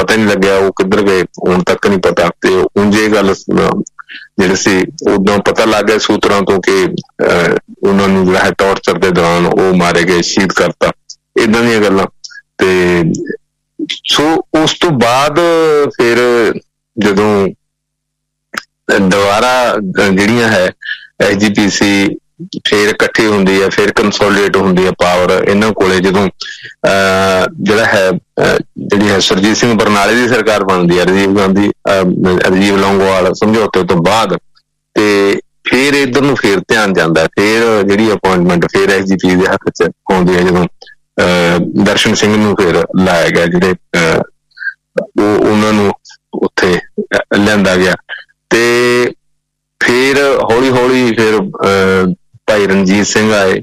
पता नहीं लग्या वो किधर गए, हुण तक नहीं पता। ते ਉਂਝ ਇਹ ਗੱਲ ਜਿਹੜੇ ਸੀ ਉਦੋਂ ਪਤਾ ਲੱਗ ਗਿਆ ਸੂਤਰਾਂ ਤੋਂ ਕਿ ਉਹਨਾਂ ਨੂੰ ਜਿਹੜਾ ਹੈ ਟੌਰਚਰ ਦੇ ਦੌਰਾਨ ਉਹ ਮਾਰੇ ਗਏ, ਸ਼ਹੀਦ ਕਰਤਾ, ਏਦਾਂ ਦੀਆਂ ਗੱਲਾਂ। ਤੇ ਸੋ ਉਸ ਤੋਂ ਬਾਅਦ ਫਿਰ ਜਦੋਂ ਦੁਬਾਰਾ ਜਿਹੜੀਆਂ ਹੈ SGPC ਫਿਰ ਇਕੱਠੀ ਹੁੰਦੀ ਹੈ, ਫਿਰ ਕੰਸੋਲੀਡੇਟ ਹੁੰਦੀ ਹੈ ਪਾਵਰ ਇਹਨਾਂ ਕੋਲੇ। ਜਦੋਂ ਜਿਹੜਾ ਹੈ ਜਿਹੜੀ ਹੈ ਸੁਰਜੀਤ ਸਿੰਘ ਬਰਨਾਲੇ ਦੀ ਸਰਕਾਰ ਬਣਦੀ ਹੈ, ਰਾਜੀਵ ਲੌਂਗੋਵਾਲ ਸਮਝੌਤੇ ਤੋਂ ਬਾਅਦ, ਤੇ ਫਿਰ ਇੱਧਰ ਨੂੰ ਫਿਰ ਧਿਆਨ ਜਾਂਦਾ। ਫਿਰ ਜਿਹੜੀ ਅਪੁਆਇੰਟਮੈਂਟ ਫਿਰ SGPC ਦੇ ਹੱਥ ਚ ਆਉਂਦੀ ਹੈ ਜਦੋਂ ਦਰਸ਼ਨ ਸਿੰਘ ਨੂੰ ਫਿਰ ਲਾਇਆ ਗਿਆ, ਜਿਹੜੇ ਉਹਨਾਂ ਨੂੰ ਉੱਥੇ ਲਿਆਂਦਾ ਗਿਆ। ਤੇ ਫਿਰ ਹੌਲੀ ਹੌਲੀ ਫਿਰ ਭਾਈ ਰਣਜੀਤ ਸਿੰਘ ਆਏ,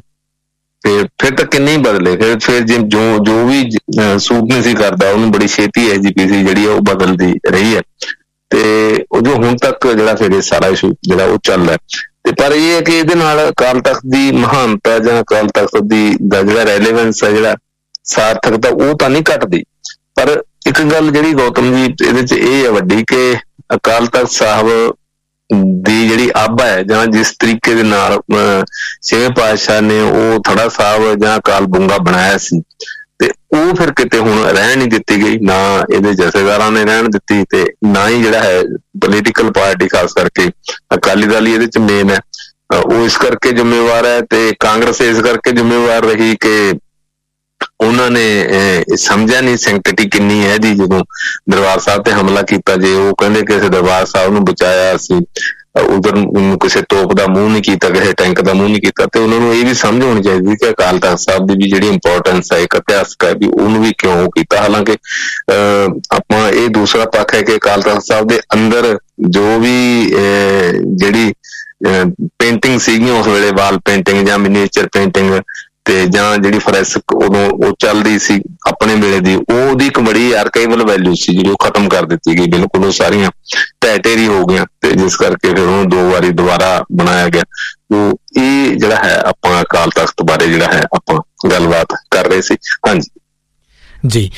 ਫਿਰ ਤਾਂ ਕਿੰਨੇ ਹੀ ਬਦਲੇ। ਫਿਰ ਜੋ ਵੀ ਸੂਟ ਨਹੀਂ ਸੀ ਕਰਦਾ ਉਹਨੂੰ ਬੜੀ ਛੇਤੀ SGPC ਜਿਹੜੀ ਆ ਉਹ ਬਦਲਦੀ ਰਹੀ ਹੈ। ਤੇ ਉਹ ਜੋ ਹੁਣ ਤੱਕ ਜਿਹੜਾ ਫਿਰ ਇਹ ਸਾਰਾ ਇਸ਼ੂ ਜਿਹੜਾ ਉਹ ਚੱਲ ਰਿਹਾ। ਤੇ ਪਰ ਇਹ ਹੈ ਕਿ ਇਹਦੇ ਨਾਲ ਅਕਾਲ ਤਖ਼ਤ ਦੀ ਮਹਾਨਤਾ ਜਾਂ ਅਕਾਲ ਤਖ਼ਤ ਦਾ ਜਿਹੜਾ ਰੈਲੇਵੈਂਸ ਹੈ, ਜਿਹੜਾ ਸਾਰਥਕਤਾ, ਉਹ ਤਾਂ ਨਹੀਂ ਘਟਦੀ। ਪਰ ਇੱਕ ਗੱਲ ਜਿਹੜੀ ਗੌਤਮ ਜੀ ਇਹਦੇ ਚ ਇਹ ਹੈ ਵੱਡੀ, ਕਿ ਅਕਾਲ ਤਖ਼ਤ ਸਾਹਿਬ ਦੀ ਜਿਹੜੀ ਆਭਾ ਹੈ, ਜਾਂ ਜਿਸ ਤਰੀਕੇ ਦੇ ਨਾਲ 6ਵੇਂ ਪਾਤਸ਼ਾਹ ਨੇ ਉਹ ਥੜਾ ਸਾਹਿਬ ਜਾਂ ਅਕਾਲ ਬੁੰਗਾ ਬਣਾਇਆ ਸੀ, ਤੇ ਉਹ ਫਿਰ ਕਿਤੇ ਹੁਣ ਰਹਿਣ ਨਹੀਂ ਦਿੱਤੀ ਗਈ, ਨਾ ਇਹਦੇ ਜਥੇਦਾਰਾਂ ਨੇ ਰਹਿਣ ਦਿੱਤੀ, ਤੇ ਨਾ ਹੀ ਜਿਹੜਾ ਹੈ ਪੋਲੀਟੀਕਲ ਪਾਰਟੀ ਖਾਸ ਕਰਕੇ ਅਕਾਲੀ ਦਲ ਹੀ ਇਹਦੇ ਚ ਮੇਨ ਹੈ, ਉਹ ਇਸ ਕਰਕੇ ਜ਼ਿੰਮੇਵਾਰ ਹੈ। ਤੇ ਕਾਂਗਰਸ ਇਸ ਕਰਕੇ ਜ਼ਿੰਮੇਵਾਰ ਰਹੀ ਕਿ ਉਹਨਾਂ ਨੇ ਸਮਝਿਆ ਨਹੀਂ ਸੈਂਕਟਿਟੀ ਕਿੰਨੀ ਹੈ ਜੀ। ਜਦੋਂ ਦਰਬਾਰ ਸਾਹਿਬ ਤੇ ਹਮਲਾ ਕੀਤਾ, ਜੇ ਉਹ ਕਹਿੰਦੇ ਕਿ ਅਸੀਂ ਦਰਬਾਰ ਸਾਹਿਬ ਨੂੰ ਬਚਾਇਆ, ਅਸੀਂ ਉਧਰ ਕਿਸੇ ਤੋਪ ਦਾ ਮੂੰਹ ਨਹੀਂ ਕੀਤਾ, ਕਿਸੇ ਟੈਂਕ ਦਾ ਮੂੰਹ ਨਹੀਂ ਕੀਤਾ, ਤੇ ਉਹਨਾਂ ਨੂੰ ਇਹ ਵੀ ਸਮਝ ਹੋਣੀ ਚਾਹੀਦੀ ਕਿ ਅਕਾਲ ਤਖ਼ਤ ਸਾਹਿਬ ਦੀ ਵੀ ਜਿਹੜੀ ਇੰਪੋਰਟੈਂਸ ਹੈ, ਇੱਕ ਇਤਿਹਾਸਕ ਹੈ, ਵੀ ਉਹਨੂੰ ਵੀ ਕਿਉਂ ਕੀਤਾ। ਹਾਲਾਂਕਿ ਆਪਾਂ ਇਹ ਦੂਸਰਾ ਪੱਖ ਹੈ ਕਿ ਅਕਾਲ ਤਖ਼ਤ ਸਾਹਿਬ ਦੇ ਅੰਦਰ ਜੋ ਵੀ ਜਿਹੜੀ ਪੇਂਟਿੰਗ ਸੀਗੀਆਂ ਉਸ ਵੇਲੇ, ਵਾਲ ਪੇਂਟਿੰਗ ਜਾਂ ਮਿਨੀਏਚਰ ਪੇਂਟਿੰਗ, ਤੇ ਜਾਂ ਜਿਹੜੀ ਫੋਰੈਂਸਿਕ ਉਦੋਂ ਉਹ ਚੱਲਦੀ ਸੀ ਆਪਣੇ ਵੇਲੇ ਦੀ, ਉਹਦੀ ਇੱਕ ਬੜੀ ਆਰਕਾਈਵਲ ਵੈਲਿਊ ਸੀ ਜਿਹੜੀ ਉਹ ਖਤਮ ਕਰ ਦਿੱਤੀ ਗਈ ਬਿਲਕੁਲ। ਉਹ ਸਾਰੀਆਂ ਢਹਿ ਢੇਰੀ ਹੋ ਗਈਆਂ, ਤੇ ਜਿਸ ਕਰਕੇ ਫਿਰ ਉਹਨੂੰ 2 ਵਾਰੀ ਦੁਬਾਰਾ ਬਣਾਇਆ ਗਿਆ। ਇਹ ਜਿਹੜਾ ਹੈ ਆਪਾਂ ਅਕਾਲ ਤਖ਼ਤ ਬਾਰੇ ਜਿਹੜਾ ਹੈ ਆਪਾਂ ਗੱਲਬਾਤ ਕਰ ਰਹੇ ਸੀ। ਹਾਂਜੀ ਜੀ,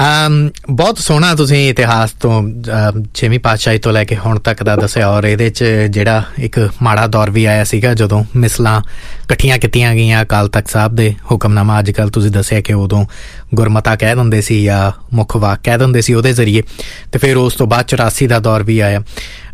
ਬਹੁਤ ਸੋਹਣਾ ਤੁਸੀਂ ਇਤਿਹਾਸ ਤੋਂ 6ਵੀਂ ਪਾਤਸ਼ਾਹੀ ਤੋਂ ਲੈ ਕੇ ਹੁਣ ਤੱਕ ਦਾ ਦੱਸਿਆ, ਔਰ ਇਹਦੇ 'ਚ ਜਿਹੜਾ ਇੱਕ ਮਾੜਾ ਦੌਰ ਵੀ ਆਇਆ ਸੀਗਾ ਜਦੋਂ ਮਿਸਲਾਂ ਇਕੱਠੀਆਂ ਕੀਤੀਆਂ ਗਈਆਂ ਅਕਾਲ ਤਖ਼ਤ ਸਾਹਿਬ ਦੇ ਹੁਕਮਨਾਮਾ, ਅੱਜ ਕੱਲ੍ਹ ਤੁਸੀਂ ਦੱਸਿਆ ਕਿ ਉਦੋਂ ਗੁਰਮਤਾ ਕਹਿ ਦਿੰਦੇ ਸੀ ਜਾਂ ਮੁੱਖ ਵਾਕ ਕਹਿ ਦਿੰਦੇ ਸੀ ਉਹਦੇ ਜ਼ਰੀਏ, ਤੇ ਫਿਰ ਉਸ ਤੋਂ ਬਾਅਦ 84 ਦਾ ਦੌਰ ਵੀ ਆਇਆ।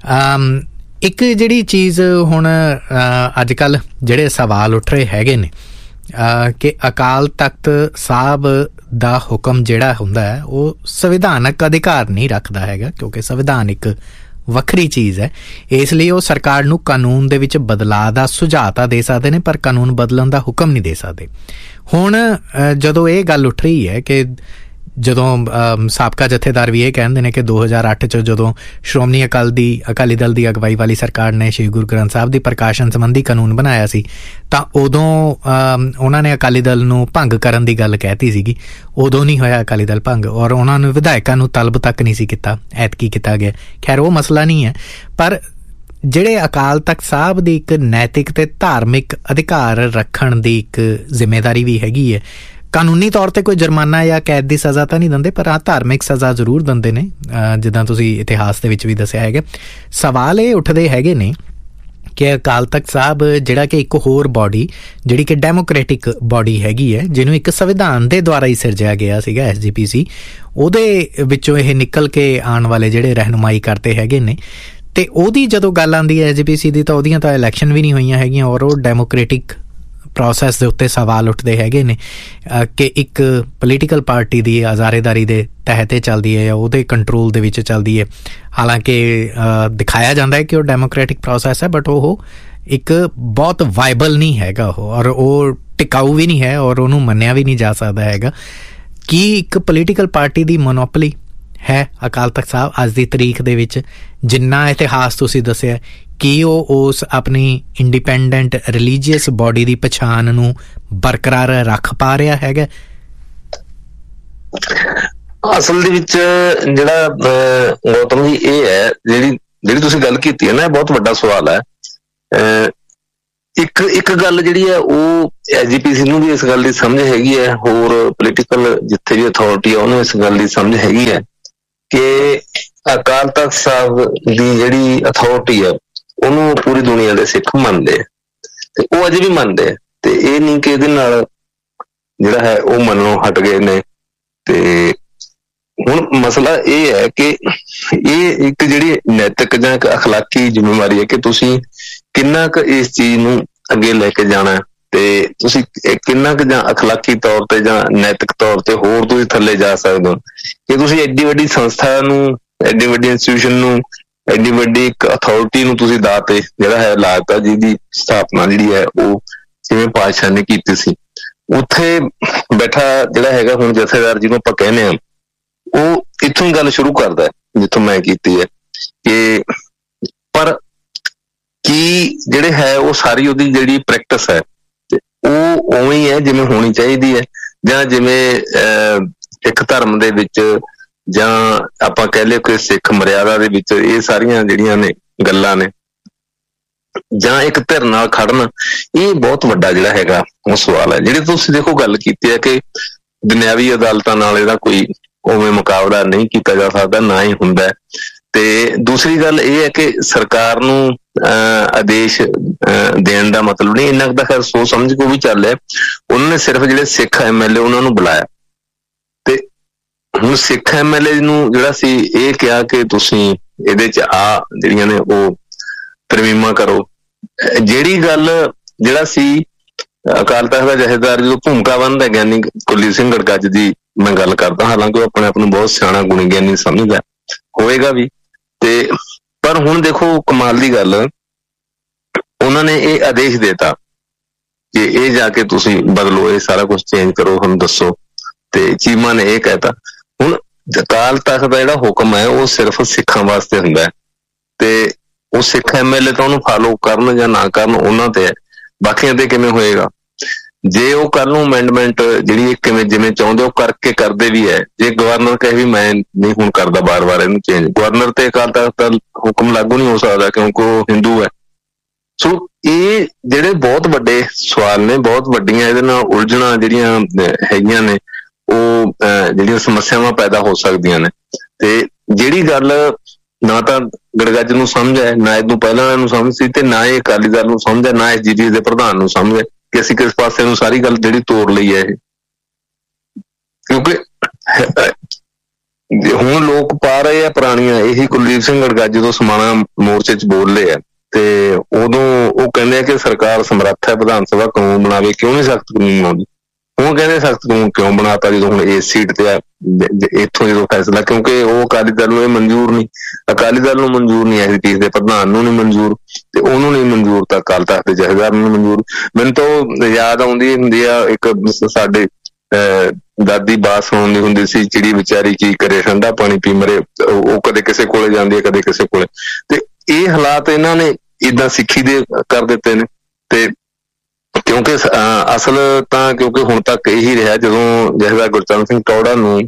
ਇੱਕ ਜਿਹੜੀ ਚੀਜ਼ ਹੁਣ ਅੱਜ ਕੱਲ੍ਹ ਜਿਹੜੇ ਸਵਾਲ ਉੱਠ ਰਹੇ ਹੈਗੇ ਨੇ ਕਿ ਅਕਾਲ ਤਖ਼ਤ ਸਾਹਿਬ ਦਾ ਹੁਕਮ ਜਿਹੜਾ ਹੁੰਦਾ ਹੈ ਉਹ ਸੰਵਿਧਾਨਕ ਅਧਿਕਾਰ ਨਹੀਂ ਰੱਖਦਾ ਹੈਗਾ, ਕਿਉਂਕਿ ਸੰਵਿਧਾਨ ਇੱਕ ਵੱਖਰੀ ਚੀਜ਼ ਹੈ। ਇਸ ਲਈ ਉਹ ਸਰਕਾਰ ਨੂੰ ਕਾਨੂੰਨ ਦੇ ਵਿੱਚ ਬਦਲਾਅ ਦਾ ਸੁਝਾਅ ਤਾਂ ਦੇ ਸਕਦੇ ਨੇ, ਪਰ ਕਾਨੂੰਨ ਬਦਲਣ ਦਾ ਹੁਕਮ ਨਹੀਂ ਦੇ ਸਕਦੇ। ਹੁਣ ਜਦੋਂ ਇਹ ਗੱਲ ਉੱਠ ਰਹੀ ਹੈ ਕਿ ਜਦੋਂ ਸਾਬਕਾ ਜਥੇਦਾਰ ਵੀ ਇਹ ਕਹਿੰਦੇ ਨੇ ਕਿ 2008 'ਚ ਜਦੋਂ ਸ਼੍ਰੋਮਣੀ ਅਕਾਲੀ ਦਲ ਦੀ ਅਗਵਾਈ ਵਾਲੀ ਸਰਕਾਰ ਨੇ ਸ਼੍ਰੀ ਗੁਰੂ ਗ੍ਰੰਥ ਸਾਹਿਬ ਦੀ ਪ੍ਰਕਾਸ਼ਨ ਸੰਬੰਧੀ ਕਾਨੂੰਨ ਬਣਾਇਆ ਸੀ, ਤਾਂ ਉਦੋਂ ਉਹਨਾਂ ਨੇ ਅਕਾਲੀ ਦਲ ਨੂੰ ਭੰਗ ਕਰਨ ਦੀ ਗੱਲ ਕਹਿਤੀ ਸੀਗੀ। ਉਦੋਂ ਨਹੀਂ ਹੋਇਆ ਅਕਾਲੀ ਦਲ ਭੰਗ, ਔਰ ਉਹਨਾਂ ਨੂੰ ਵਿਧਾਇਕਾਂ ਨੂੰ ਤਲਬ ਤੱਕ ਨਹੀਂ ਸੀ ਕੀਤਾ, ਐਤਕੀ ਕੀਤਾ ਗਿਆ। ਖੈਰ ਉਹ ਮਸਲਾ ਨਹੀਂ ਹੈ, ਪਰ ਜਿਹੜੇ ਅਕਾਲ ਤਖ਼ਤ ਸਾਹਿਬ ਦੀ ਇੱਕ ਨੈਤਿਕ ਤੇ ਧਾਰਮਿਕ ਅਧਿਕਾਰ ਰੱਖਣ ਦੀ ਇੱਕ ਜ਼ਿੰਮੇਵਾਰੀ ਵੀ ਹੈਗੀ ਹੈ। ਕਾਨੂੰਨੀ ਤੌਰ ਤੇ ਕੋਈ ਜੁਰਮਾਨਾ ਜਾਂ ਕੈਦ ਦੀ ਸਜ਼ਾ ਤਾਂ ਨਹੀਂ ਦਿੰਦੇ, ਪਰ ਧਾਰਮਿਕ ਸਜ਼ਾ ਜ਼ਰੂਰ ਦਿੰਦੇ ਨੇ, ਜਿੱਦਾਂ ਤੁਸੀਂ ਇਤਿਹਾਸ ਦੇ ਵਿੱਚ ਵੀ ਦੱਸਿਆ ਹੈਗਾ। ਸਵਾਲ ਇਹ ਉੱਠਦੇ ਹੈਗੇ ਨੇ ਕਿ ਅਕਾਲ ਤਖ਼ਤ ਸਾਹਿਬ ਜਿਹੜਾ ਕਿ ਇੱਕ ਹੋਰ ਬੋਡੀ, ਜਿਹੜੀ ਕਿ ਡੈਮੋਕ੍ਰੈਟਿਕ ਬੋਡੀ ਹੈਗੀ ਹੈ, ਜਿਹਨੂੰ ਇੱਕ ਸੰਵਿਧਾਨ ਦੇ ਦੁਆਰਾ ਹੀ ਸਿਰਜਿਆ ਗਿਆ ਸੀਗਾ SGPC, ਉਹਦੇ ਵਿੱਚੋਂ ਇਹ ਨਿਕਲ ਕੇ ਆਉਣ ਵਾਲੇ ਜਿਹੜੇ ਰਹਿਨੁਮਾਈ ਕਰਦੇ ਹੈਗੇ ਨੇ, ਤੇ ਉਹਦੀ ਜਦੋਂ ਗੱਲ ਆਉਂਦੀ ਹੈ SGPC ਦੀ, ਤਾਂ ਉਹਦੀਆਂ ਤਾਂ ਇਲੈਕਸ਼ਨ ਵੀ ਨਹੀਂ ਹੋਈਆਂ ਹੈਗੀਆਂ, ਔਰ ਉਹ ਡੈਮੋਕ੍ਰੈਟਿਕ ਪ੍ਰੋਸੈਸ ਦੇ ਉੱਤੇ ਸਵਾਲ ਉੱਠਦੇ ਹੈਗੇ ਨੇ ਕਿ ਇੱਕ ਪੋਲੀਟੀਕਲ ਪਾਰਟੀ ਦੀ ਆਜ਼ਾਰੇਦਾਰੀ ਦੇ ਤਹਿਤ ਚੱਲਦੀ ਹੈ ਜਾਂ ਉਹਦੇ ਕੰਟਰੋਲ ਦੇ ਵਿੱਚ ਚੱਲਦੀ ਹੈ। ਹਾਲਾਂਕਿ ਦਿਖਾਇਆ ਜਾਂਦਾ ਹੈ ਕਿ ਉਹ ਡੈਮੋਕ੍ਰੈਟਿਕ ਪ੍ਰੋਸੈਸ ਹੈ, ਬਟ ਉਹ ਇੱਕ ਬਹੁਤ ਵਾਇਬਲ ਨਹੀਂ ਹੈਗਾ ਉਹ, ਔਰ ਉਹ ਟਿਕਾਊ ਵੀ ਨਹੀਂ ਹੈ, ਔਰ ਉਹਨੂੰ ਮੰਨਿਆ ਵੀ ਨਹੀਂ ਜਾ ਸਕਦਾ ਹੈਗਾ। ਕੀ ਇੱਕ ਪੋਲੀਟੀਕਲ ਪਾਰਟੀ ਦੀ ਮੋਨੋਪੋਲੀ ਹੈ ਅਕਾਲ ਤਖ਼ਤ ਸਾਹਿਬ ਅੱਜ ਦੀ ਤਰੀਕ ਦੇ ਵਿੱਚ? ਜਿੰਨਾ ਇਤਿਹਾਸ ਤੁਸੀਂ ਦੱਸਿਆ, ਕੀ ਉਹ ਉਸ ਆਪਣੀ ਇੰਡੀਪੈਂਡੈਂਟ ਰਿਲੀਜੀਅਸ ਬੋਡੀ ਦੀ ਪਛਾਣ ਨੂੰ ਬਰਕਰਾਰ ਰੱਖ ਪਾ ਰਿਹਾ ਹੈਗਾ? ਅਸਲ ਦੇ ਵਿੱਚ ਜਿਹੜਾ ਗੌਤਮ ਜੀ ਇਹ ਹੈ, ਜਿਹੜੀ ਤੁਸੀਂ ਗੱਲ ਕੀਤੀ ਹੈ ਨਾ, ਇਹ ਬਹੁਤ ਵੱਡਾ ਸਵਾਲ ਹੈ। ਇੱਕ ਗੱਲ ਜਿਹੜੀ ਹੈ ਉਹ SGPC ਨੂੰ ਵੀ ਇਸ ਗੱਲ ਦੀ ਸਮਝ ਹੈਗੀ ਹੈ, ਹੋਰ ਪੋਲੀਟੀਕਲ ਜਿੱਥੇ ਵੀ ਅਥਾਰਟੀ ਹੈ ਉਹਨੂੰ ਇਸ ਗੱਲ ਦੀ ਸਮਝ ਹੈਗੀ ਹੈ ਕਿ ਅਕਾਲ ਤਖਤ ਸਾਹਿਬ ਦੀ ਜਿਹੜੀ ਅਥਾਰਟੀ ਹੈ ਉਹਨੂੰ ਪੂਰੀ ਦੁਨੀਆ ਦੇ ਸਿੱਖ ਮੰਨਦੇ ਆ, ਤੇ ਉਹ ਅਜੇ ਵੀ ਮੰਨਦੇ ਆ। ਤੇ ਇਹ ਨਹੀਂ ਕਿ ਇਹਦੇ ਨਾਲ ਜਿਹੜਾ ਹੈ ਉਹ ਮੰਨਣੋਂ ਹਟ ਗਏ ਨੇ। ਤੇ ਹੁਣ ਮਸਲਾ ਇਹ ਹੈ ਕਿ ਇਹ ਇੱਕ ਜਿਹੜੀ ਨੈਤਿਕ ਜਾਂ ਇੱਕ ਅਖਲਾਕੀ ਜ਼ਿੰਮੇਵਾਰੀ ਹੈ ਕਿ ਤੁਸੀਂ ਕਿੰਨਾ ਕੁ ਇਸ ਚੀਜ਼ ਨੂੰ ਅੱਗੇ ਲੈ ਕੇ ਜਾਣਾ, ਤੇ ਤੁਸੀਂ ਕਿੰਨਾ ਕੁ ਜਾਂ ਅਖਲਾਕੀ ਤੌਰ ਤੇ ਜਾਂ ਨੈਤਿਕ ਤੌਰ ਤੇ ਹੋਰ ਤੁਸੀਂ ਥੱਲੇ ਜਾ ਸਕਦੇ ਹੋ। ਕਿ ਤੁਸੀਂ ਐਡੀ ਵੱਡੀ ਸੰਸਥਾ ਨੂੰ, ਐਡੀ ਵੱਡੀ ਇੰਸਟੀਟਿਊਸ਼ਨ ਨੂੰ, ਐਡੀ ਵੱਡੀ ਇੱਕ ਅਥਾਰਟੀ ਨੂੰ ਤੁਸੀਂ ਦਾਅ ਤੇ ਜਿਹੜਾ ਹੈ ਲਾਤਾ, ਜਿਹਦੀ ਸਥਾਪਨਾ ਜਿਹੜੀ ਹੈ ਉਹ ਛੇਵੇਂ ਪਾਤਸ਼ਾਹ ਨੇ ਕੀਤੀ ਸੀ। ਉੱਥੇ ਬੈਠਾ ਜਿਹੜਾ ਹੈਗਾ ਹੁਣ ਜਥੇਦਾਰ ਜਿਹਨੂੰ ਆਪਾਂ ਕਹਿੰਦੇ ਹਾਂ, ਉਹ ਇੱਥੋਂ ਹੀ ਗੱਲ ਸ਼ੁਰੂ ਕਰਦਾ ਹੈ ਜਿੱਥੋਂ ਮੈਂ ਕੀਤੀ ਹੈ ਕਿ ਪਰ ਕੀ ਜਿਹੜੇ ਹੈ ਉਹ ਸਾਰੀ ਉਹਦੀ ਜਿਹੜੀ ਪ੍ਰੈਕਟਿਸ ਹੈ ਉਹ ਉਵੇਂ ਹੀ ਹੈ ਜਿਵੇਂ ਹੋਣੀ ਚਾਹੀਦੀ ਹੈ, ਜਾਂ ਜਿਵੇਂ ਸਿੱਖ ਧਰਮ ਦੇ ਵਿੱਚ ਜਾਂ ਆਪਾਂ ਕਹਿ ਲਈਏ ਕਿ ਸਿੱਖ ਮਰਿਆਦਾ ਦੇ ਵਿੱਚ ਇਹ ਸਾਰੀਆਂ ਜਿਹੜੀਆਂ ਨੇ ਗੱਲਾਂ ਨੇ, ਜਾਂ ਇੱਕ ਧਿਰ ਨਾਲ ਖੜਨ, ਇਹ ਬਹੁਤ ਵੱਡਾ ਜਿਹੜਾ ਹੈਗਾ ਉਹ ਸਵਾਲ ਹੈ। ਜਿਹੜੇ ਤੁਸੀਂ ਦੇਖੋ ਗੱਲ ਕੀਤੀ ਹੈ ਕਿ ਦੁਨਿਆਵੀ ਅਦਾਲਤਾਂ ਨਾਲ ਇਹਦਾ ਕੋਈ ਉਵੇਂ ਮੁਕਾਬਲਾ ਨਹੀਂ ਕੀਤਾ ਜਾ ਸਕਦਾ, ਨਾ ਹੀ ਹੁੰਦਾ। ਤੇ ਦੂਸਰੀ ਗੱਲ ਇਹ ਹੈ ਕਿ ਸਰਕਾਰ ਨੂੰ ਆਦੇਸ਼ ਦੇਣ ਦਾ ਮਤਲਬ ਨਹੀਂ, ਇੰਨਾ ਕੁ ਤਾਂ ਖੈਰ ਸੋਚ ਸਮਝ ਕੇ ਉਹ ਵੀ ਚੱਲ ਰਿਹਾ। ਉਹਨਾਂ ਨੇ ਸਿਰਫ ਜਿਹੜੇ ਸਿੱਖ MLA ਉਹਨਾਂ ਨੂੰ ਬੁਲਾਇਆ, ਤੇ ਹੁਣ ਸਿੱਖ MLA ਨੂੰ ਜਿਹੜਾ ਸੀ ਇਹ ਕਿਹਾ ਕਿ ਤੁਸੀਂ ਇਹਦੇ ਚ ਆ ਜਿਹੜੀਆਂ ਨੇ ਉਹ ਤਰਮੀਮਾਂ ਕਰੋ। ਜਿਹੜੀ ਗੱਲ ਜਿਹੜਾ ਸੀ ਅਕਾਲ ਤਖਤ ਦਾ ਜਥੇਦਾਰ ਜਦੋਂ ਭੂਮਿਕਾ ਬੰਨਦਾ ਗਿਆਨੀ ਕੁਲਦੀਪ ਸਿੰਘ ਗੜਗੱਜ ਦੀ ਮੈਂ ਗੱਲ ਕਰਦਾ, ਹਾਲਾਂਕਿ ਉਹ ਆਪਣੇ ਆਪ ਨੂੰ ਬਹੁਤ ਸਿਆਣਾ ਗੁਣੀ ਗਿਆਨੀ ਸਮਝਦਾ ਹੋਏਗਾ ਵੀ। ਤੇ ਪਰ ਹੁਣ ਦੇਖੋ ਕਮਾਲ ਦੀ ਗੱਲ, ਉਹਨਾਂ ਨੇ ਇਹ ਆਦੇਸ਼ ਦੇਤਾ ਕਿ ਇਹ ਜਾ ਕੇ ਤੁਸੀਂ ਬਦਲੋ, ਇਹ ਸਾਰਾ ਕੁਝ ਚੇਂਜ ਕਰੋ, ਹੁਣ ਦੱਸੋ। ਤੇ ਚੀਮਾ ਨੇ ਇਹ ਕਹਿਤਾ। ਹੁਣ ਅਕਾਲ ਤਖਤ ਦਾ ਜਿਹੜਾ ਹੁਕਮ ਹੈ ਉਹ ਸਿਰਫ ਸਿੱਖਾਂ ਵਾਸਤੇ ਹੁੰਦਾ ਹੈ, ਤੇ ਉਹ ਸਿੱਖ MLA ਤਾਂ ਉਹਨੂੰ ਫਾਲੋ ਕਰਨ ਜਾਂ ਨਾ ਕਰਨ ਉਹਨਾਂ ਤੇ ਹੈ, ਬਾਕੀਆਂ ਤੇ ਕਿਵੇਂ ਹੋਏਗਾ। ਜੇ ਉਹ ਕੱਲ ਨੂੰ ਅਮੈਂਡਮੈਂਟ ਜਿਹੜੀ ਕਿਵੇਂ ਜਿਵੇਂ ਚਾਹੁੰਦੇ ਉਹ ਕਰਕੇ ਕਰਦੇ ਵੀ ਹੈ, ਜੇ ਗਵਰਨਰ ਕਹੇ ਵੀ ਮੈਂ ਨਹੀਂ ਹੁਣ ਕਰਦਾ ਬਾਰ-ਬਾਰ ਇਹਨੂੰ ਚੇਂਜ, ਗਵਰਨਰ ਤੇ ਅਕਾਲ ਤਖਤ ਦਾ ਹੁਕਮ ਲਾਗੂ ਨਹੀਂ ਹੋ ਸਕਦਾ ਕਿਉਂਕਿ ਉਹ ਹਿੰਦੂ ਹੈ। ਸੋ ਇਹ ਜਿਹੜੇ ਬਹੁਤ ਵੱਡੇ ਸਵਾਲ ਨੇ, ਬਹੁਤ ਵੱਡੀਆਂ ਇਹਦੇ ਨਾਲ ਉਲਝਣਾਂ ਜਿਹੜੀਆਂ ਹੈਗੀਆਂ ਨੇ, ਉਹ ਜਿਹੜੀਆਂ ਸਮੱਸਿਆਵਾਂ ਪੈਦਾ ਹੋ ਸਕਦੀਆਂ ਨੇ। ਤੇ ਜਿਹੜੀ ਗੱਲ ਨਾ ਤਾਂ ਗੜਗੱਜ ਨੂੰ ਸਮਝ ਹੈ, ਨਾ ਇਹਨੂੰ ਪਹਿਲਾਂ ਇਹਨੂੰ ਸਮਝ ਸੀ, ਤੇ ਨਾ ਇਹ ਅਕਾਲੀ ਦਲ ਨੂੰ ਸਮਝ ਹੈ, ਨਾ SGPC ਦੇ ਪ੍ਰਧਾਨ ਨੂੰ ਸਮਝ ਹੈ ਕਿ ਅਸੀਂ ਕਿਸ ਪਾਸੇ ਨੂੰ ਸਾਰੀ ਗੱਲ ਜਿਹੜੀ ਤੋੜ ਲਈ ਹੈ ਇਹ। ਕਿਉਂਕਿ ਹੁਣ ਲੋਕ ਪਾ ਰਹੇ ਆ ਪੁਰਾਣੀਆਂ, ਇਹੀ ਕੁਲਦੀਪ ਸਿੰਘ ਗੜਗੱਜ ਜਦੋਂ ਸਮਾਣਾ ਮੋਰਚੇ 'ਚ ਬੋਲੇ ਆ, ਤੇ ਉਦੋਂ ਉਹ ਕਹਿੰਦੇ ਆ ਕਿ ਸਰਕਾਰ ਸਮਰੱਥ ਹੈ ਵਿਧਾਨ ਸਭਾ ਕਾਨੂੰਨ ਬਣਾਵੇ, ਕਿਉਂ ਨਹੀਂ ਸਖਤ ਕਾਨੂੰਨ ਬਣਾਉਂਦੀ। ਹੁਣ ਕਹਿੰਦੇ ਸਖਤ ਕਾਨੂੰਨ ਕਿਉਂ ਬਣਾਤਾ ਜਦੋਂ ਹੁਣ ਇਸ ਸੀਟ ਤੇ ਇੱਥੋਂ ਜਦੋਂ ਫੈਸਲਾ, ਕਿਉਂਕਿ ਉਹ ਅਕਾਲੀ ਦਲ ਨੂੰ ਇਹ ਮਨਜ਼ੂਰ ਨਹੀਂ, ਅਕਾਲੀ ਦਲ ਨੂੰ ਮਨਜ਼ੂਰ ਨਹੀਂ, SGPC ਦੇ ਪ੍ਰਧਾਨ ਨੂੰ ਨਹੀਂ ਮਨਜ਼ੂਰ, ਤੇ ਉਹਨੂੰ ਨਹੀਂ ਮਨਜ਼ੂਰ ਤਾਂ ਅਕਾਲ ਤਖਤ ਦੇ ਜਥੇਦਾਰ ਨੂੰ ਮਨਜ਼ੂਰ। ਮੈਨੂੰ ਤਾਂ ਯਾਦ ਆਉਂਦੀ ਹੁੰਦੀ ਆ ਇੱਕ ਸਾਡੇ ਦਾਦੀ ਬਾਤ ਸੁਣਾਉਂਦੀ ਹੁੰਦੀ ਸੀ, ਚਿੜੀ ਵਿਚਾਰੀ ਕੀ ਕਰੇ ਠੰਡਾ ਪਾਣੀ ਪੀ ਮਰੇ, ਉਹ ਕਦੇ ਕਿਸੇ ਕੋਲੇ ਜਾਂਦੀ ਹੈ ਕਦੇ ਕਿਸੇ ਕੋਲੇ। ਤੇ ਇਹ ਹਾਲਾਤ ਇਹਨਾਂ ਨੇ ਏਦਾਂ ਸਿੱਖੀ ਦੇ ਕਰ ਦਿੱਤੇ ਨੇ। ਤੇ ਕਿਉਂਕਿ ਅਸਲ ਤਾਂ ਕਿਉਂਕਿ ਹੁਣ ਤੱਕ ਇਹੀ ਰਿਹਾ, ਜਦੋਂ ਜਥੇਦਾਰ ਗੁਰਚਰਨ ਸਿੰਘ ਟੌਹੜਾ ਨੂੰ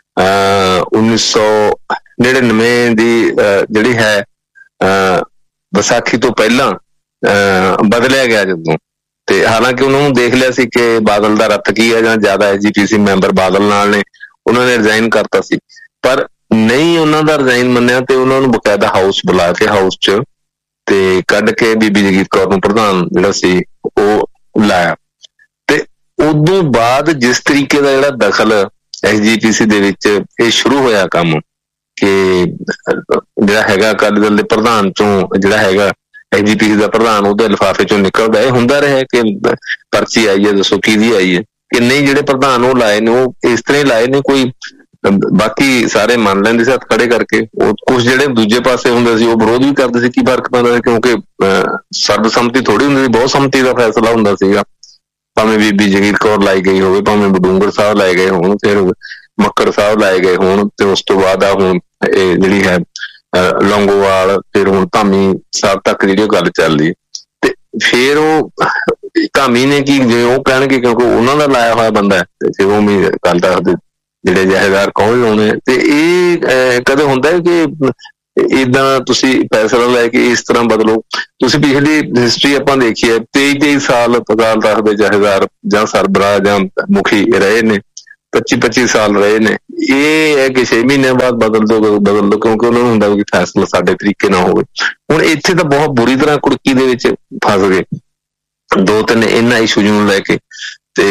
1999 ਦੀ ਜਿਹੜੀ ਹੈ ਵਿਸਾਖੀ ਤੋਂ ਪਹਿਲਾਂ ਬਦਲਿਆ ਗਿਆ ਜਦੋਂ, ਤੇ ਹਾਲਾਂਕਿ ਉਹਨਾਂ ਨੂੰ ਦੇਖ ਲਿਆ ਸੀ ਕਿ ਬਾਦਲ ਦਾ ਰੱਤ ਕੀ ਹੈ, ਜਾਂ ਜ਼ਿਆਦਾ SGPC ਮੈਂਬਰ ਬਾਦਲ ਨਾਲ ਨੇ, ਉਹਨਾਂ ਨੇ ਰਿਜ਼ਾਈਨ ਕਰਤਾ ਸੀ, ਪਰ ਨਹੀਂ ਉਹਨਾਂ ਦਾ ਰਿਜ਼ਾਈਨ ਮੰਨਿਆ ਤੇ ਉਹਨਾਂ ਨੂੰ ਬਕਾਇਦਾ ਹਾਊਸ ਬੁਲਾ ਕੇ ਹਾਊਸ 'ਚ ਤੇ ਕੱਢ ਕੇ ਬੀਬੀ ਜਗੀਰ ਕੌਰ ਨੂੰ ਪ੍ਰਧਾਨ ਜਿਹੜਾ ਸੀ ਉਹ ਲਾਇਆ। ਤੇ ਉਦੋਂ ਬਾਅਦ ਜਿਸ ਤਰੀਕੇ ਦਾ ਜਿਹੜਾ ਦਖਲ SGPC ਦੇ ਵਿੱਚ ਇਹ ਸ਼ੁਰੂ ਹੋਇਆ ਕੰਮ, ਕਿ ਜਿਹੜਾ ਹੈਗਾ ਅਕਾਲੀ ਦਲ ਦੇ ਪ੍ਰਧਾਨ ਚੋਂ ਜਿਹੜਾ ਹੈਗਾ SGPC ਦਾ ਪ੍ਰਧਾਨ ਉਹਦੇ ਲਿਫਾਫੇ ਚੋਂ ਨਿਕਲਦਾ, ਇਹ ਹੁੰਦਾ ਰਿਹਾ ਕਿ ਪਰਚੀ ਆਈ ਹੈ, ਦੱਸੋ ਕਿਹਦੀ ਆਈ ਹੈ, ਕਿ ਨਹੀਂ ਜਿਹੜੇ ਪ੍ਰਧਾਨ ਉਹ ਲਾਏ ਨੇ ਉਹ ਇਸ ਤਰ੍ਹਾਂ ਹੀ ਲਾਏ ਨੇ, ਕੋਈ ਬਾਕੀ ਸਾਰੇ ਮੰਨ ਲੈਂਦੇ ਸੀ ਹੱਥ ਖੜੇ ਕਰਕੇ। ਉਹ ਕੁਛ ਜਿਹੜੇ ਦੂਜੇ ਪਾਸੇ ਹੁੰਦੇ ਸੀ ਉਹ ਵਿਰੋਧ ਵੀ ਕਰਦੇ ਸੀ, ਕੀ ਫਰਕ ਪੈਂਦਾ ਸੀ, ਕਿਉਂਕਿ ਸਰਬਸੰਮਤੀ ਥੋੜੀ ਹੁੰਦੀ ਸੀ, ਬਹੁਤ ਸੰਮਤੀ ਦਾ ਫੈਸਲਾ ਹੁੰਦਾ ਸੀਗਾ। ਭਾਵੇਂ ਬੀਬੀ ਜਗੀਰ ਕੌਰ ਲਾਈ ਗਈ ਹੋਵੇ, ਭਾਵੇਂ ਬਡੂੰਗਰ ਸਾਹਿਬ ਲਾਏ ਗਏ ਹੋਣ, ਫਿਰ ਮੱਕੜ ਸਾਹਿਬ ਲਾਏ ਗਏ ਹੋਣ, ਤੇ ਉਸ ਤੋਂ ਬਾਅਦ ਆ ਹੁਣ ਇਹ ਜਿਹੜੀ ਹੈ ਲੌਂਗੋਵਾਲ, ਫਿਰ ਹੁਣ ਧਾਮੀ ਸਾਹਿਬ ਤੱਕ ਜਿਹੜੀ ਉਹ ਗੱਲ ਚੱਲਦੀ। ਤੇ ਫਿਰ ਉਹ ਧਾਮੀ ਨੇ ਕੀ, ਜੇ ਉਹ ਕਹਿਣਗੇ ਕਿਉਂਕਿ ਉਹਨਾਂ ਦਾ ਲਾਇਆ ਹੋਇਆ ਬੰਦਾ ਹੈ, ਤੇ ਫਿਰ ਉਹ ਵੀ ਗੱਲ ਦੱਸਦੇ ਜਿਹੜੇ ਜਥੇਦਾਰ ਕੌਣ ਲਾਉਣੇ। ਤੇ ਇਹ ਕਦੇ ਹੁੰਦਾ ਹੈ ਕਿ ਏਦਾਂ ਤੁਸੀਂ ਫੈਸਲਾ ਲੈ ਕੇ ਇਸ ਤਰ੍ਹਾਂ ਬਦਲੋ। ਤੁਸੀਂ ਪਿਛਲੀ ਹਿਸਟਰੀ ਆਪਾਂ ਦੇਖੀ ਹੈ, 23 ਸਾਲ ਅਕਾਲ ਤਖਤ ਦੇ ਜਥੇਦਾਰ ਜਾਂ ਸਰਬਰਾਹ ਜਾਂ ਮੁਖੀ ਰਹੇ ਨੇ, 25 ਸਾਲ ਰਹੇ ਨੇ। ਇਹ ਹੈ ਕਿ 6 ਮਹੀਨਿਆਂ ਬਾਅਦ ਬਦਲ ਦੋ, ਕਿਉਂਕਿ ਉਹਨਾਂ ਨੂੰ ਹੁੰਦਾ ਕਿ ਫੈਸਲਾ ਸਾਡੇ ਤਰੀਕੇ ਨਾਲ ਹੋਵੇ। ਹੁਣ ਇੱਥੇ ਤਾਂ ਬਹੁਤ ਬੁਰੀ ਤਰ੍ਹਾਂ ਕੁੜਕੀ ਦੇ ਵਿੱਚ ਫਸ ਗਏ 2-3 ਇਹਨਾਂ ਇਸ਼ੂ ਨੂੰ ਲੈ ਕੇ। ਤੇ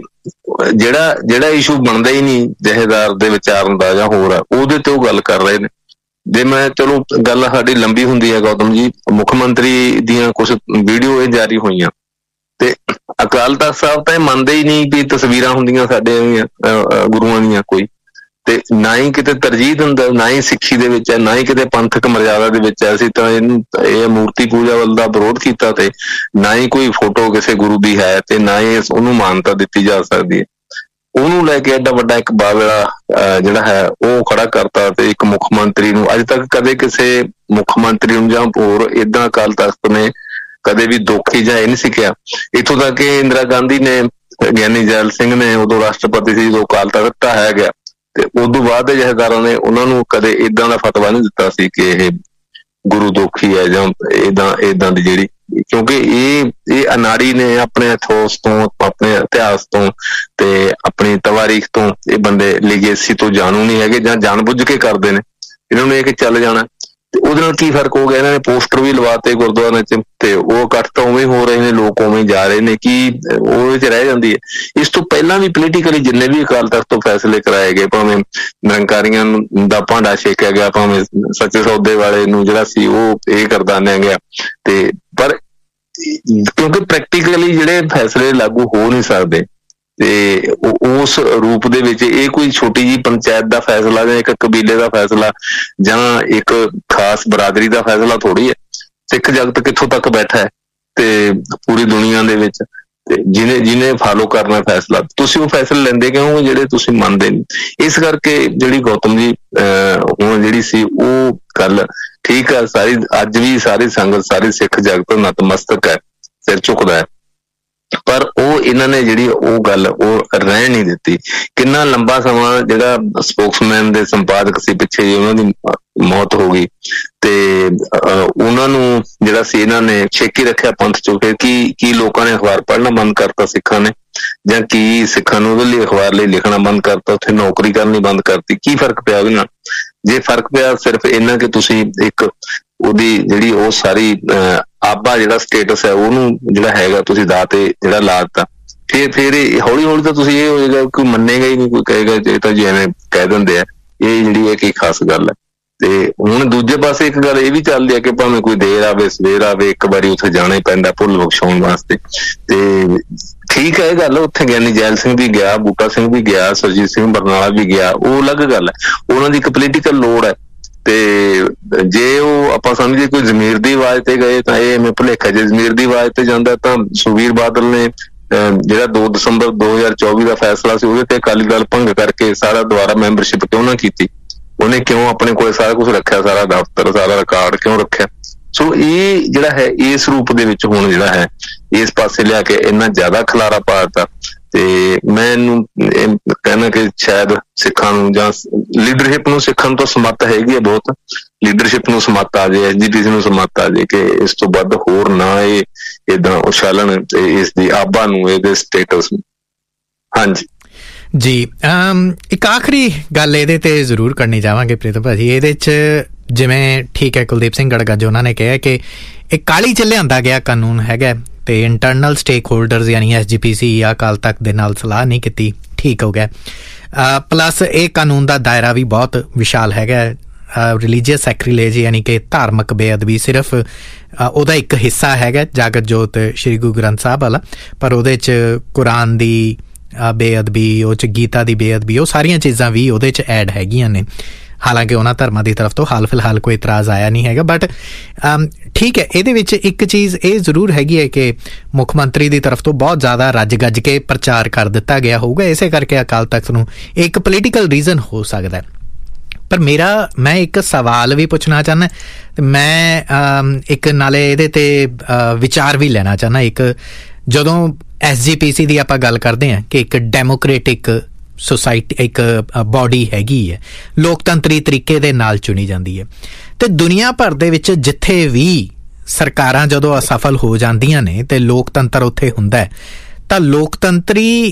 ਜਿਹੜਾ ਇਸ਼ੂ ਬਣਦਾ ਹੀ ਨਹੀਂ ਜਥੇਦਾਰ ਦੇ ਵਿਚਾਰਨ ਦਾ ਜਾਂ ਹੋਰ ਆ, ਉਹਦੇ ਤੇ ਉਹ ਗੱਲ ਕਰ ਰਹੇ ਨੇ। ਜੇ ਮੈਂ ਚਲੋ ਗੱਲ ਸਾਡੀ ਲੰਬੀ ਹੁੰਦੀ ਹੈ ਗੌਤਮ ਜੀ, ਮੁੱਖ ਮੰਤਰੀ ਦੀਆਂ ਕੁਛ ਵੀਡੀਓ ਇਹ ਜਾਰੀ ਹੋਈਆਂ ਤੇ ਅਕਾਲ ਤਖ਼ਤ ਸਾਹਿਬ ਤਾਂ ਇਹ ਮੰਨਦੇ ਹੀ ਨਹੀਂ ਵੀ ਤਸਵੀਰਾਂ ਹੁੰਦੀਆਂ ਸਾਡੇ ਗੁਰੂਆਂ ਦੀਆਂ ਕੋਈ, ਤੇ ਨਾ ਹੀ ਕਿਤੇ ਤਰਜੀਹ ਦਿੰਦਾ, ਨਾ ਹੀ ਸਿੱਖੀ ਦੇ ਵਿੱਚ ਹੈ, ਨਾ ਹੀ ਕਿਤੇ ਪੰਥਕ ਮਰਿਆਦਾ ਦੇ ਵਿੱਚ ਹੈ। ਅਸੀਂ ਤਾਂ ਇਹ ਮੂਰਤੀ ਪੂਜਾ ਵੱਲ ਦਾ ਵਿਰੋਧ ਕੀਤਾ ਤੇ ਨਾ ਹੀ ਕੋਈ ਫੋਟੋ ਕਿਸੇ ਗੁਰੂ ਦੀ ਹੈ ਤੇ ਨਾ ਹੀ ਉਹਨੂੰ ਮਾਨਤਾ ਦਿੱਤੀ ਜਾ ਸਕਦੀ ਹੈ। ਉਹਨੂੰ ਲੈ ਕੇ ਐਡਾ ਵੱਡਾ ਇੱਕ ਬਾਬਲਾ ਜਿਹੜਾ ਹੈ ਉਹ ਖੜਾ ਕਰਤਾ ਤੇ ਇੱਕ ਮੁੱਖ ਮੰਤਰੀ ਨੂੰ, ਅੱਜ ਤੱਕ ਕਦੇ ਕਿਸੇ ਮੁੱਖ ਮੰਤਰੀ ਨੂੰ ਜਾਂ ਹੋਰ ਏਦਾਂ ਅਕਾਲ ਤਖ਼ਤ ਨੇ ਕਦੇ ਵੀ ਦੋਖੀ ਜਾਂ ਇਹ ਨਹੀਂ ਸਿੱਖਿਆ। ਇੱਥੋਂ ਤੱਕ ਕਿ ਇੰਦਰਾ ਗਾਂਧੀ ਨੇ, ਗਿਆਨੀ ਜੈਲ ਸਿੰਘ ਨੇ ਉਦੋਂ ਰਾਸ਼ਟਰਪਤੀ ਸੀ ਜਦੋਂ ਅਕਾਲ ਤਖ਼ਤ ਢਾਹਿਆ ਗਿਆ, ਤੇ ਉਦੋਂ ਬਾਅਦ ਦੇ ਜਥੇਦਾਰਾਂ ਨੇ ਉਹਨਾਂ ਨੂੰ ਕਦੇ ਏਦਾਂ ਦਾ ਫਤਵਾ ਨਹੀਂ ਦਿੱਤਾ ਸੀ ਕਿ ਇਹ ਗੁਰੂ ਦੋਖੀ ਹੈ ਜਾਂ ਏਦਾਂ ਦੀ ਜਿਹੜੀ, ਕਿਉਂਕਿ ਇਹ ਅਨਾੜੀ ਨੇ ਆਪਣੇ ਇਥੋਸ ਤੋਂ, ਆਪਣੇ ਇਤਿਹਾਸ ਤੋਂ ਤੇ ਆਪਣੀ ਤਵਾਰੀਖ ਤੋਂ। ਇਹ ਬੰਦੇ ਲੀਗੇਸੀ ਤੋਂ ਜਾਣੂ ਨਹੀਂ ਹੈਗੇ ਜਾਂ ਜਾਣਬੁੱਝ ਕੇ ਕਰਦੇ ਨੇ। ਇਹਨਾਂ ਨੂੰ ਇਹ ਕਿ ਚੱਲ ਜਾਣਾ, ਤੇ ਉਹਦੇ ਨਾਲ ਕੀ ਫਰਕ ਹੋ ਗਿਆ, ਇਹਨਾਂ ਨੇ ਪੋਸਟਰ ਵੀ ਲਵਾਤੇ ਗੁਰਦੁਆਰਿਆਂ ਚ ਤੇ ਉਹ ਇਕੱਠ ਤਾਂ ਉਵੇਂ ਹੋ ਰਹੇ ਨੇ, ਲੋਕ ਉਵੇਂ ਜਾ ਰਹੇ ਨੇ, ਕੀ ਉਹਦੇ ਚ ਰਹਿ ਜਾਂਦੀ ਹੈ। ਇਸ ਤੋਂ ਪਹਿਲਾਂ ਵੀ ਪੋਲੀਟੀਕਲੀ ਜਿੰਨੇ ਵੀ ਅਕਾਲ ਤਖ਼ਤ ਤੋਂ ਫੈਸਲੇ ਕਰਾਏ ਗਏ, ਭਾਵੇਂ ਨਿਰੰਕਾਰੀਆਂ ਦਾ ਭਾਂਡਾ ਛੇਕਿਆ ਗਿਆ, ਭਾਵੇਂ ਸੱਚੇ ਸੌਦੇ ਵਾਲੇ ਨੂੰ ਜਿਹੜਾ ਸੀ ਉਹ ਇਹ ਕਰਦਾਨਿਆ ਗਿਆ, ਤੇ ਪਰ ਕਿਉਂਕਿ ਪ੍ਰੈਕਟੀਕਲੀ ਜਿਹੜੇ ਫੈਸਲੇ ਲਾਗੂ ਹੋ ਨਹੀਂ ਸਕਦੇ ਤੇ ਉਸ ਰੂਪ ਦੇ ਵਿੱਚ ਇਹ ਕੋਈ ਛੋਟੀ ਜਿਹੀ ਪੰਚਾਇਤ ਦਾ ਫੈਸਲਾ ਜਾਂ ਇੱਕ ਕਬੀਲੇ ਦਾ ਫੈਸਲਾ ਜਾਂ ਇੱਕ ਖਾਸ ਬਰਾਦਰੀ ਦਾ ਫੈਸਲਾ ਥੋੜ੍ਹੀ ਹੈ। ਸਿੱਖ ਜਗਤ ਕਿੱਥੋਂ ਤੱਕ ਬੈਠਾ ਹੈ ਤੇ ਪੂਰੀ ਦੁਨੀਆ ਦੇ ਵਿੱਚ, ਤੇ ਜਿਹਨੇ ਫਾਲੋ ਕਰਨਾ ਫੈਸਲਾ, ਤੁਸੀਂ ਉਹ ਫੈਸਲੇ ਲੈਂਦੇ ਕਿਉਂ ਜਿਹੜੇ ਤੁਸੀਂ ਮੰਨਦੇ ਨਹੀਂ। ਇਸ ਕਰਕੇ ਜਿਹੜੀ ਗੌਤਮ ਜੀ ਹੁਣ ਜਿਹੜੀ ਸੀ ਉਹ ਗੱਲ ਠੀਕ ਆ, ਸਾਰੀ ਅੱਜ ਵੀ ਸਾਰੀ ਸੰਗਤ, ਸਾਰੀ ਸਿੱਖ ਜਗਤ ਨਤਮਸਤਕ ਹੈ, ਸਿਰ ਝੁਕਦਾ ਹੈ, ਪਰ ਉਹ ਇਹਨਾਂ ਨੇ ਜਿਹੜੀ ਉਹ ਗੱਲ ਉਹ ਰਹਿਣ ਨਹੀਂ ਦਿੱਤੀ। ਕਿੰਨਾ ਲੰਬਾ ਸਮਾਂ ਜਿਹੜਾ ਸਪੋਕਸਮੈਨ ਦੇ ਸੰਪਾਦਕ ਸੀ ਪਿੱਛੇ ਜੀ ਉਹਨਾਂ ਦੀ ਮੌਤ ਹੋ ਗਈ ਤੇ ਉਹਨਾਂ ਨੂੰ ਜਿਹੜਾ ਸੀ ਇਹਨਾਂ ਨੇ ਛੇਕੀ ਰੱਖਿਆ ਪੰਥ ਚੋਂ। ਫਿਰ ਕੀ ਲੋਕਾਂ ਨੇ ਅਖਬਾਰ ਪੜ੍ਹਨਾ ਬੰਦ ਕਰਤਾ ਸਿੱਖਾਂ ਨੇ, ਜਾਂ ਕੀ ਸਿੱਖਾਂ ਨੂੰ ਉਹਦੇ ਲਈ ਅਖਬਾਰ ਲਈ ਲਿਖਣਾ ਬੰਦ ਕਰਤਾ, ਉੱਥੇ ਨੌਕਰੀ ਕਰਨੀ ਬੰਦ ਕਰਤੀ? ਕੀ ਫਰਕ ਪਿਆ ਉਹਦੇ ਨਾਲ? ਜੇ ਫਰਕ ਪਿਆ ਸਿਰਫ ਇੰਨਾ ਕਿ ਤੁਸੀਂ ਇੱਕ ਉਹਦੀ ਜਿਹੜੀ ਉਹ ਸਾਰੀ ਆਬਾ ਜਿਹੜਾ ਸਟੇਟਸ ਹੈ ਉਹਨੂੰ ਜਿਹੜਾ ਹੈਗਾ ਤੁਸੀਂ ਦਾਅ ਤੇ ਜਿਹੜਾ ਲਾ ਦਿੱਤਾ, ਫਿਰ ਹੌਲੀ ਹੌਲੀ ਤਾਂ ਤੁਸੀਂ ਇਹ ਹੋਏਗਾ ਕੋਈ ਮੰਨੇਗਾ ਹੀ ਨਹੀਂ, ਕੋਈ ਕਹੇਗਾ ਇਹ ਤਾਂ ਜੀ ਐਵੇਂ ਕਹਿ ਦਿੰਦੇ ਆ। ਇਹ ਜਿਹੜੀ ਹੈ ਕੀ ਖਾਸ ਗੱਲ ਹੈ। ਤੇ ਹੁਣ ਦੂਜੇ ਪਾਸੇ ਇੱਕ ਗੱਲ ਇਹ ਵੀ ਚੱਲਦੀ ਹੈ ਕਿ ਭਾਵੇਂ ਕੋਈ ਦੇਰ ਆਵੇ ਸਵੇਰ ਆਵੇ, ਇੱਕ ਵਾਰੀ ਉੱਥੇ ਜਾਣਾ ਹੀ ਪੈਂਦਾ ਭੁੱਲ ਬਖਸ਼ਾਉਣ ਵਾਸਤੇ। ਤੇ ਠੀਕ ਹੈ ਇਹ ਗੱਲ, ਉੱਥੇ ਗਿਆਨੀ ਜੈਲ ਸਿੰਘ ਵੀ ਗਿਆ, ਬੂਟਾ ਸਿੰਘ ਵੀ ਗਿਆ, ਸੁਰਜੀਤ ਸਿੰਘ ਬਰਨਾਲਾ ਵੀ ਗਿਆ, ਉਹ ਅਲੱਗ ਗੱਲ ਹੈ, ਉਹਨਾਂ ਦੀ ਇੱਕ ਪੋਲੀਟੀਕਲ ਲੋੜ ਹੈ। ਤੇ ਜੇ ਉਹ ਆਪਾਂ ਸਮਝੀਏ ਕੋਈ ਜ਼ਮੀਰ ਦੀ ਆਵਾਜ਼ ਤੇ ਗਏ ਤਾਂ ਇਹ ਐਵੇਂ ਭੁਲੇਖਾ। ਜੇ ਜ਼ਮੀਰ ਦੀ ਆਵਾਜ਼ ਤੇ ਜਾਂਦਾ ਤਾਂ ਸੁਖਬੀਰ ਬਾਦਲ ਨੇ ਜਿਹੜਾ 2 ਦਸੰਬਰ 2024 ਦਾ ਫੈਸਲਾ ਸੀ ਉਹਦੇ ਤੇ ਅਕਾਲੀ ਦਲ ਭੰਗ ਕਰਕੇ ਸਾਰਾ ਦੁਬਾਰਾ ਮੈਂਬਰਸ਼ਿਪ ਕਿਉਂ ਨਾ ਕੀਤੀ? ਉਹਨੇ ਕਿਉਂ ਆਪਣੇ ਕੋਲ ਸਾਰਾ ਕੁਛ ਰੱਖਿਆ, ਸਾਰਾ ਦਫ਼ਤਰ, ਸਾਰਾ ਰਿਕਾਰਡ ਕਿਉਂ ਰੱਖਿਆ? ਸੋ ਇਹ ਜਿਹੜਾ ਹੈ ਇਸ ਰੂਪ ਦੇ ਵਿੱਚ ਹੁਣ ਜਿਹੜਾ ਹੈ ਇਸ ਪਾਸੇ ਲਿਆ ਕੇ ਇੰਨਾ ਜ਼ਿਆਦਾ ਖਲਾਰਾ ਪਾ ਦਿੱਤਾ। ਤੇ ਮੈਂ ਇਹਨੂੰ ਕਹਿਣਾ ਕਿ ਸ਼ਾਇਦ ਸਿੱਖਾਂ ਨੂੰ ਜਾਂ ਲੀਡਰਸ਼ਿਪ ਨੂੰ, ਸਿੱਖਾਂ ਨੂੰ ਤਾਂ ਸਮੱਤ ਹੈਗੀ ਹੈ ਬਹੁਤ, ਲੀਡਰਸ਼ਿਪ ਨੂੰ ਸਮੱਤ ਆ ਜਾਏ, SGPC ਨੂੰ ਸਮੱਤ ਆ ਜਾਏ ਕਿ ਇਸ ਤੋਂ ਵੱਧ ਹੋਰ ਨਾ ਇਹ ਏਦਾਂ ਉਛਾਲਣ ਤੇ ਇਸ ਦੀ ਆਬਾ ਨੂੰ, ਇਹਦੇ ਸਟੇਟਸ ਨੂੰ। ਹਾਂਜੀ ਜੀ, ਇੱਕ ਆਖਰੀ ਗੱਲ ਇਹਦੇ ਤੇ ਜ਼ਰੂਰ ਕਰਨੀ ਚਾਹਾਂਗੇ ਪ੍ਰੀਤਮ ਭਾਜੀ। ਇਹਦੇ 'ਚ ਜਿਵੇਂ ਠੀਕ ਹੈ ਕੁਲਦੀਪ ਸਿੰਘ ਗੜਗੱਜ ਉਹਨਾਂ ਨੇ ਕਿਹਾ ਕਿ ਇਹ ਕਾਹਲੀ 'ਚ ਲਿਆਂਦਾ ਗਿਆ ਕਾਨੂੰਨ ਹੈਗਾ ਤੇ ਇੰਟਰਨਲ ਸਟੇਕ ਹੋਲਡਰਸ ਯਾਨੀ SGPC ਜਾਂ ਅਕਾਲ ਤਖ਼ਤ ਦੇ ਨਾਲ ਸਲਾਹ ਨਹੀਂ ਕੀਤੀ, ਠੀਕ ਹੋ ਗਿਆ। ਪਲੱਸ ਇਹ ਕਾਨੂੰਨ ਦਾ ਦਾਇਰਾ ਵੀ ਬਹੁਤ ਵਿਸ਼ਾਲ ਹੈਗਾ। ਰਿਲੀਜੀਅਸ ਸੈਕਰੀਲੇਜ ਯਾਨੀ ਕਿ ਧਾਰਮਿਕ ਬੇਅਦਬੀ ਸਿਰਫ ਉਹਦਾ ਇੱਕ ਹਿੱਸਾ ਹੈਗਾ, ਜਾਗਤ ਜੋਤ ਸ਼੍ਰੀ ਗੁਰੂ ਗ੍ਰੰਥ ਸਾਹਿਬ ਵਾਲਾ, ਪਰ ਉਹਦੇ 'ਚ ਕੁਰਾਨ ਦੀ ਬੇਅਦਬੀ, ਉਹ 'ਚ ਗੀਤਾ ਦੀ ਬੇਅਦਬੀ, ਉਹ ਸਾਰੀਆਂ ਚੀਜ਼ਾਂ ਵੀ ਉਹਦੇ 'ਚ ਐਡ ਹੈਗੀਆਂ ਨੇ। ਹਾਲਾਂਕਿ ਉਹਨਾਂ ਧਰਮਾਂ ਦੀ ਤਰਫ ਤੋਂ ਹਾਲ ਫਿਲਹਾਲ ਕੋਈ ਇਤਰਾਜ਼ ਆਇਆ ਨਹੀਂ ਹੈਗਾ, ਬਟ ਠੀਕ ਹੈ। ਇਹਦੇ ਵਿੱਚ ਇੱਕ ਚੀਜ਼ ਇਹ ਜ਼ਰੂਰ ਹੈਗੀ ਹੈ ਕਿ ਮੁੱਖ ਮੰਤਰੀ ਦੀ ਤਰਫ ਤੋਂ ਬਹੁਤ ਜ਼ਿਆਦਾ ਰੱਜ ਗੱਜ ਕੇ ਪ੍ਰਚਾਰ ਕਰ ਦਿੱਤਾ ਗਿਆ ਹੋਊਗਾ, ਇਸੇ ਕਰਕੇ ਅਕਾਲ ਤਖ਼ਤ ਨੂੰ ਇੱਕ ਪੋਲੀਟੀਕਲ ਰੀਜ਼ਨ ਹੋ ਸਕਦਾ। ਪਰ ਮੈਂ ਇੱਕ ਸਵਾਲ ਵੀ ਪੁੱਛਣਾ ਚਾਹੁੰਦਾ, ਮੈਂ ਇੱਕ ਨਾਲੇ ਇਹਦੇ ਤੇ ਵਿਚਾਰ ਵੀ ਲੈਣਾ ਚਾਹੁੰਦਾ। ਇੱਕ ਜਦੋਂ SGPC ਦੀ ਆਪਾਂ ਗੱਲ ਕਰਦੇ ਹਾਂ ਕਿ ਇੱਕ ਡੈਮੋਕ੍ਰੇਟਿਕ ਸੁਸਾਇਟੀ, ਇੱਕ ਬੋਡੀ ਹੈਗੀ ਹੈ, ਲੋਕਤੰਤਰੀ ਤਰੀਕੇ ਦੇ ਨਾਲ ਚੁਣੀ ਜਾਂਦੀ ਹੈ, ਤੇ ਦੁਨੀਆ ਭਰ ਦੇ ਵਿੱਚ ਜਿੱਥੇ ਵੀ ਸਰਕਾਰਾਂ ਜਦੋਂ ਅਸਫਲ ਹੋ ਜਾਂਦੀਆਂ ਨੇ ਤੇ ਲੋਕਤੰਤਰ ਉੱਥੇ ਹੁੰਦਾ ਹੈ, ਤਾਂ ਲੋਕਤੰਤਰੀ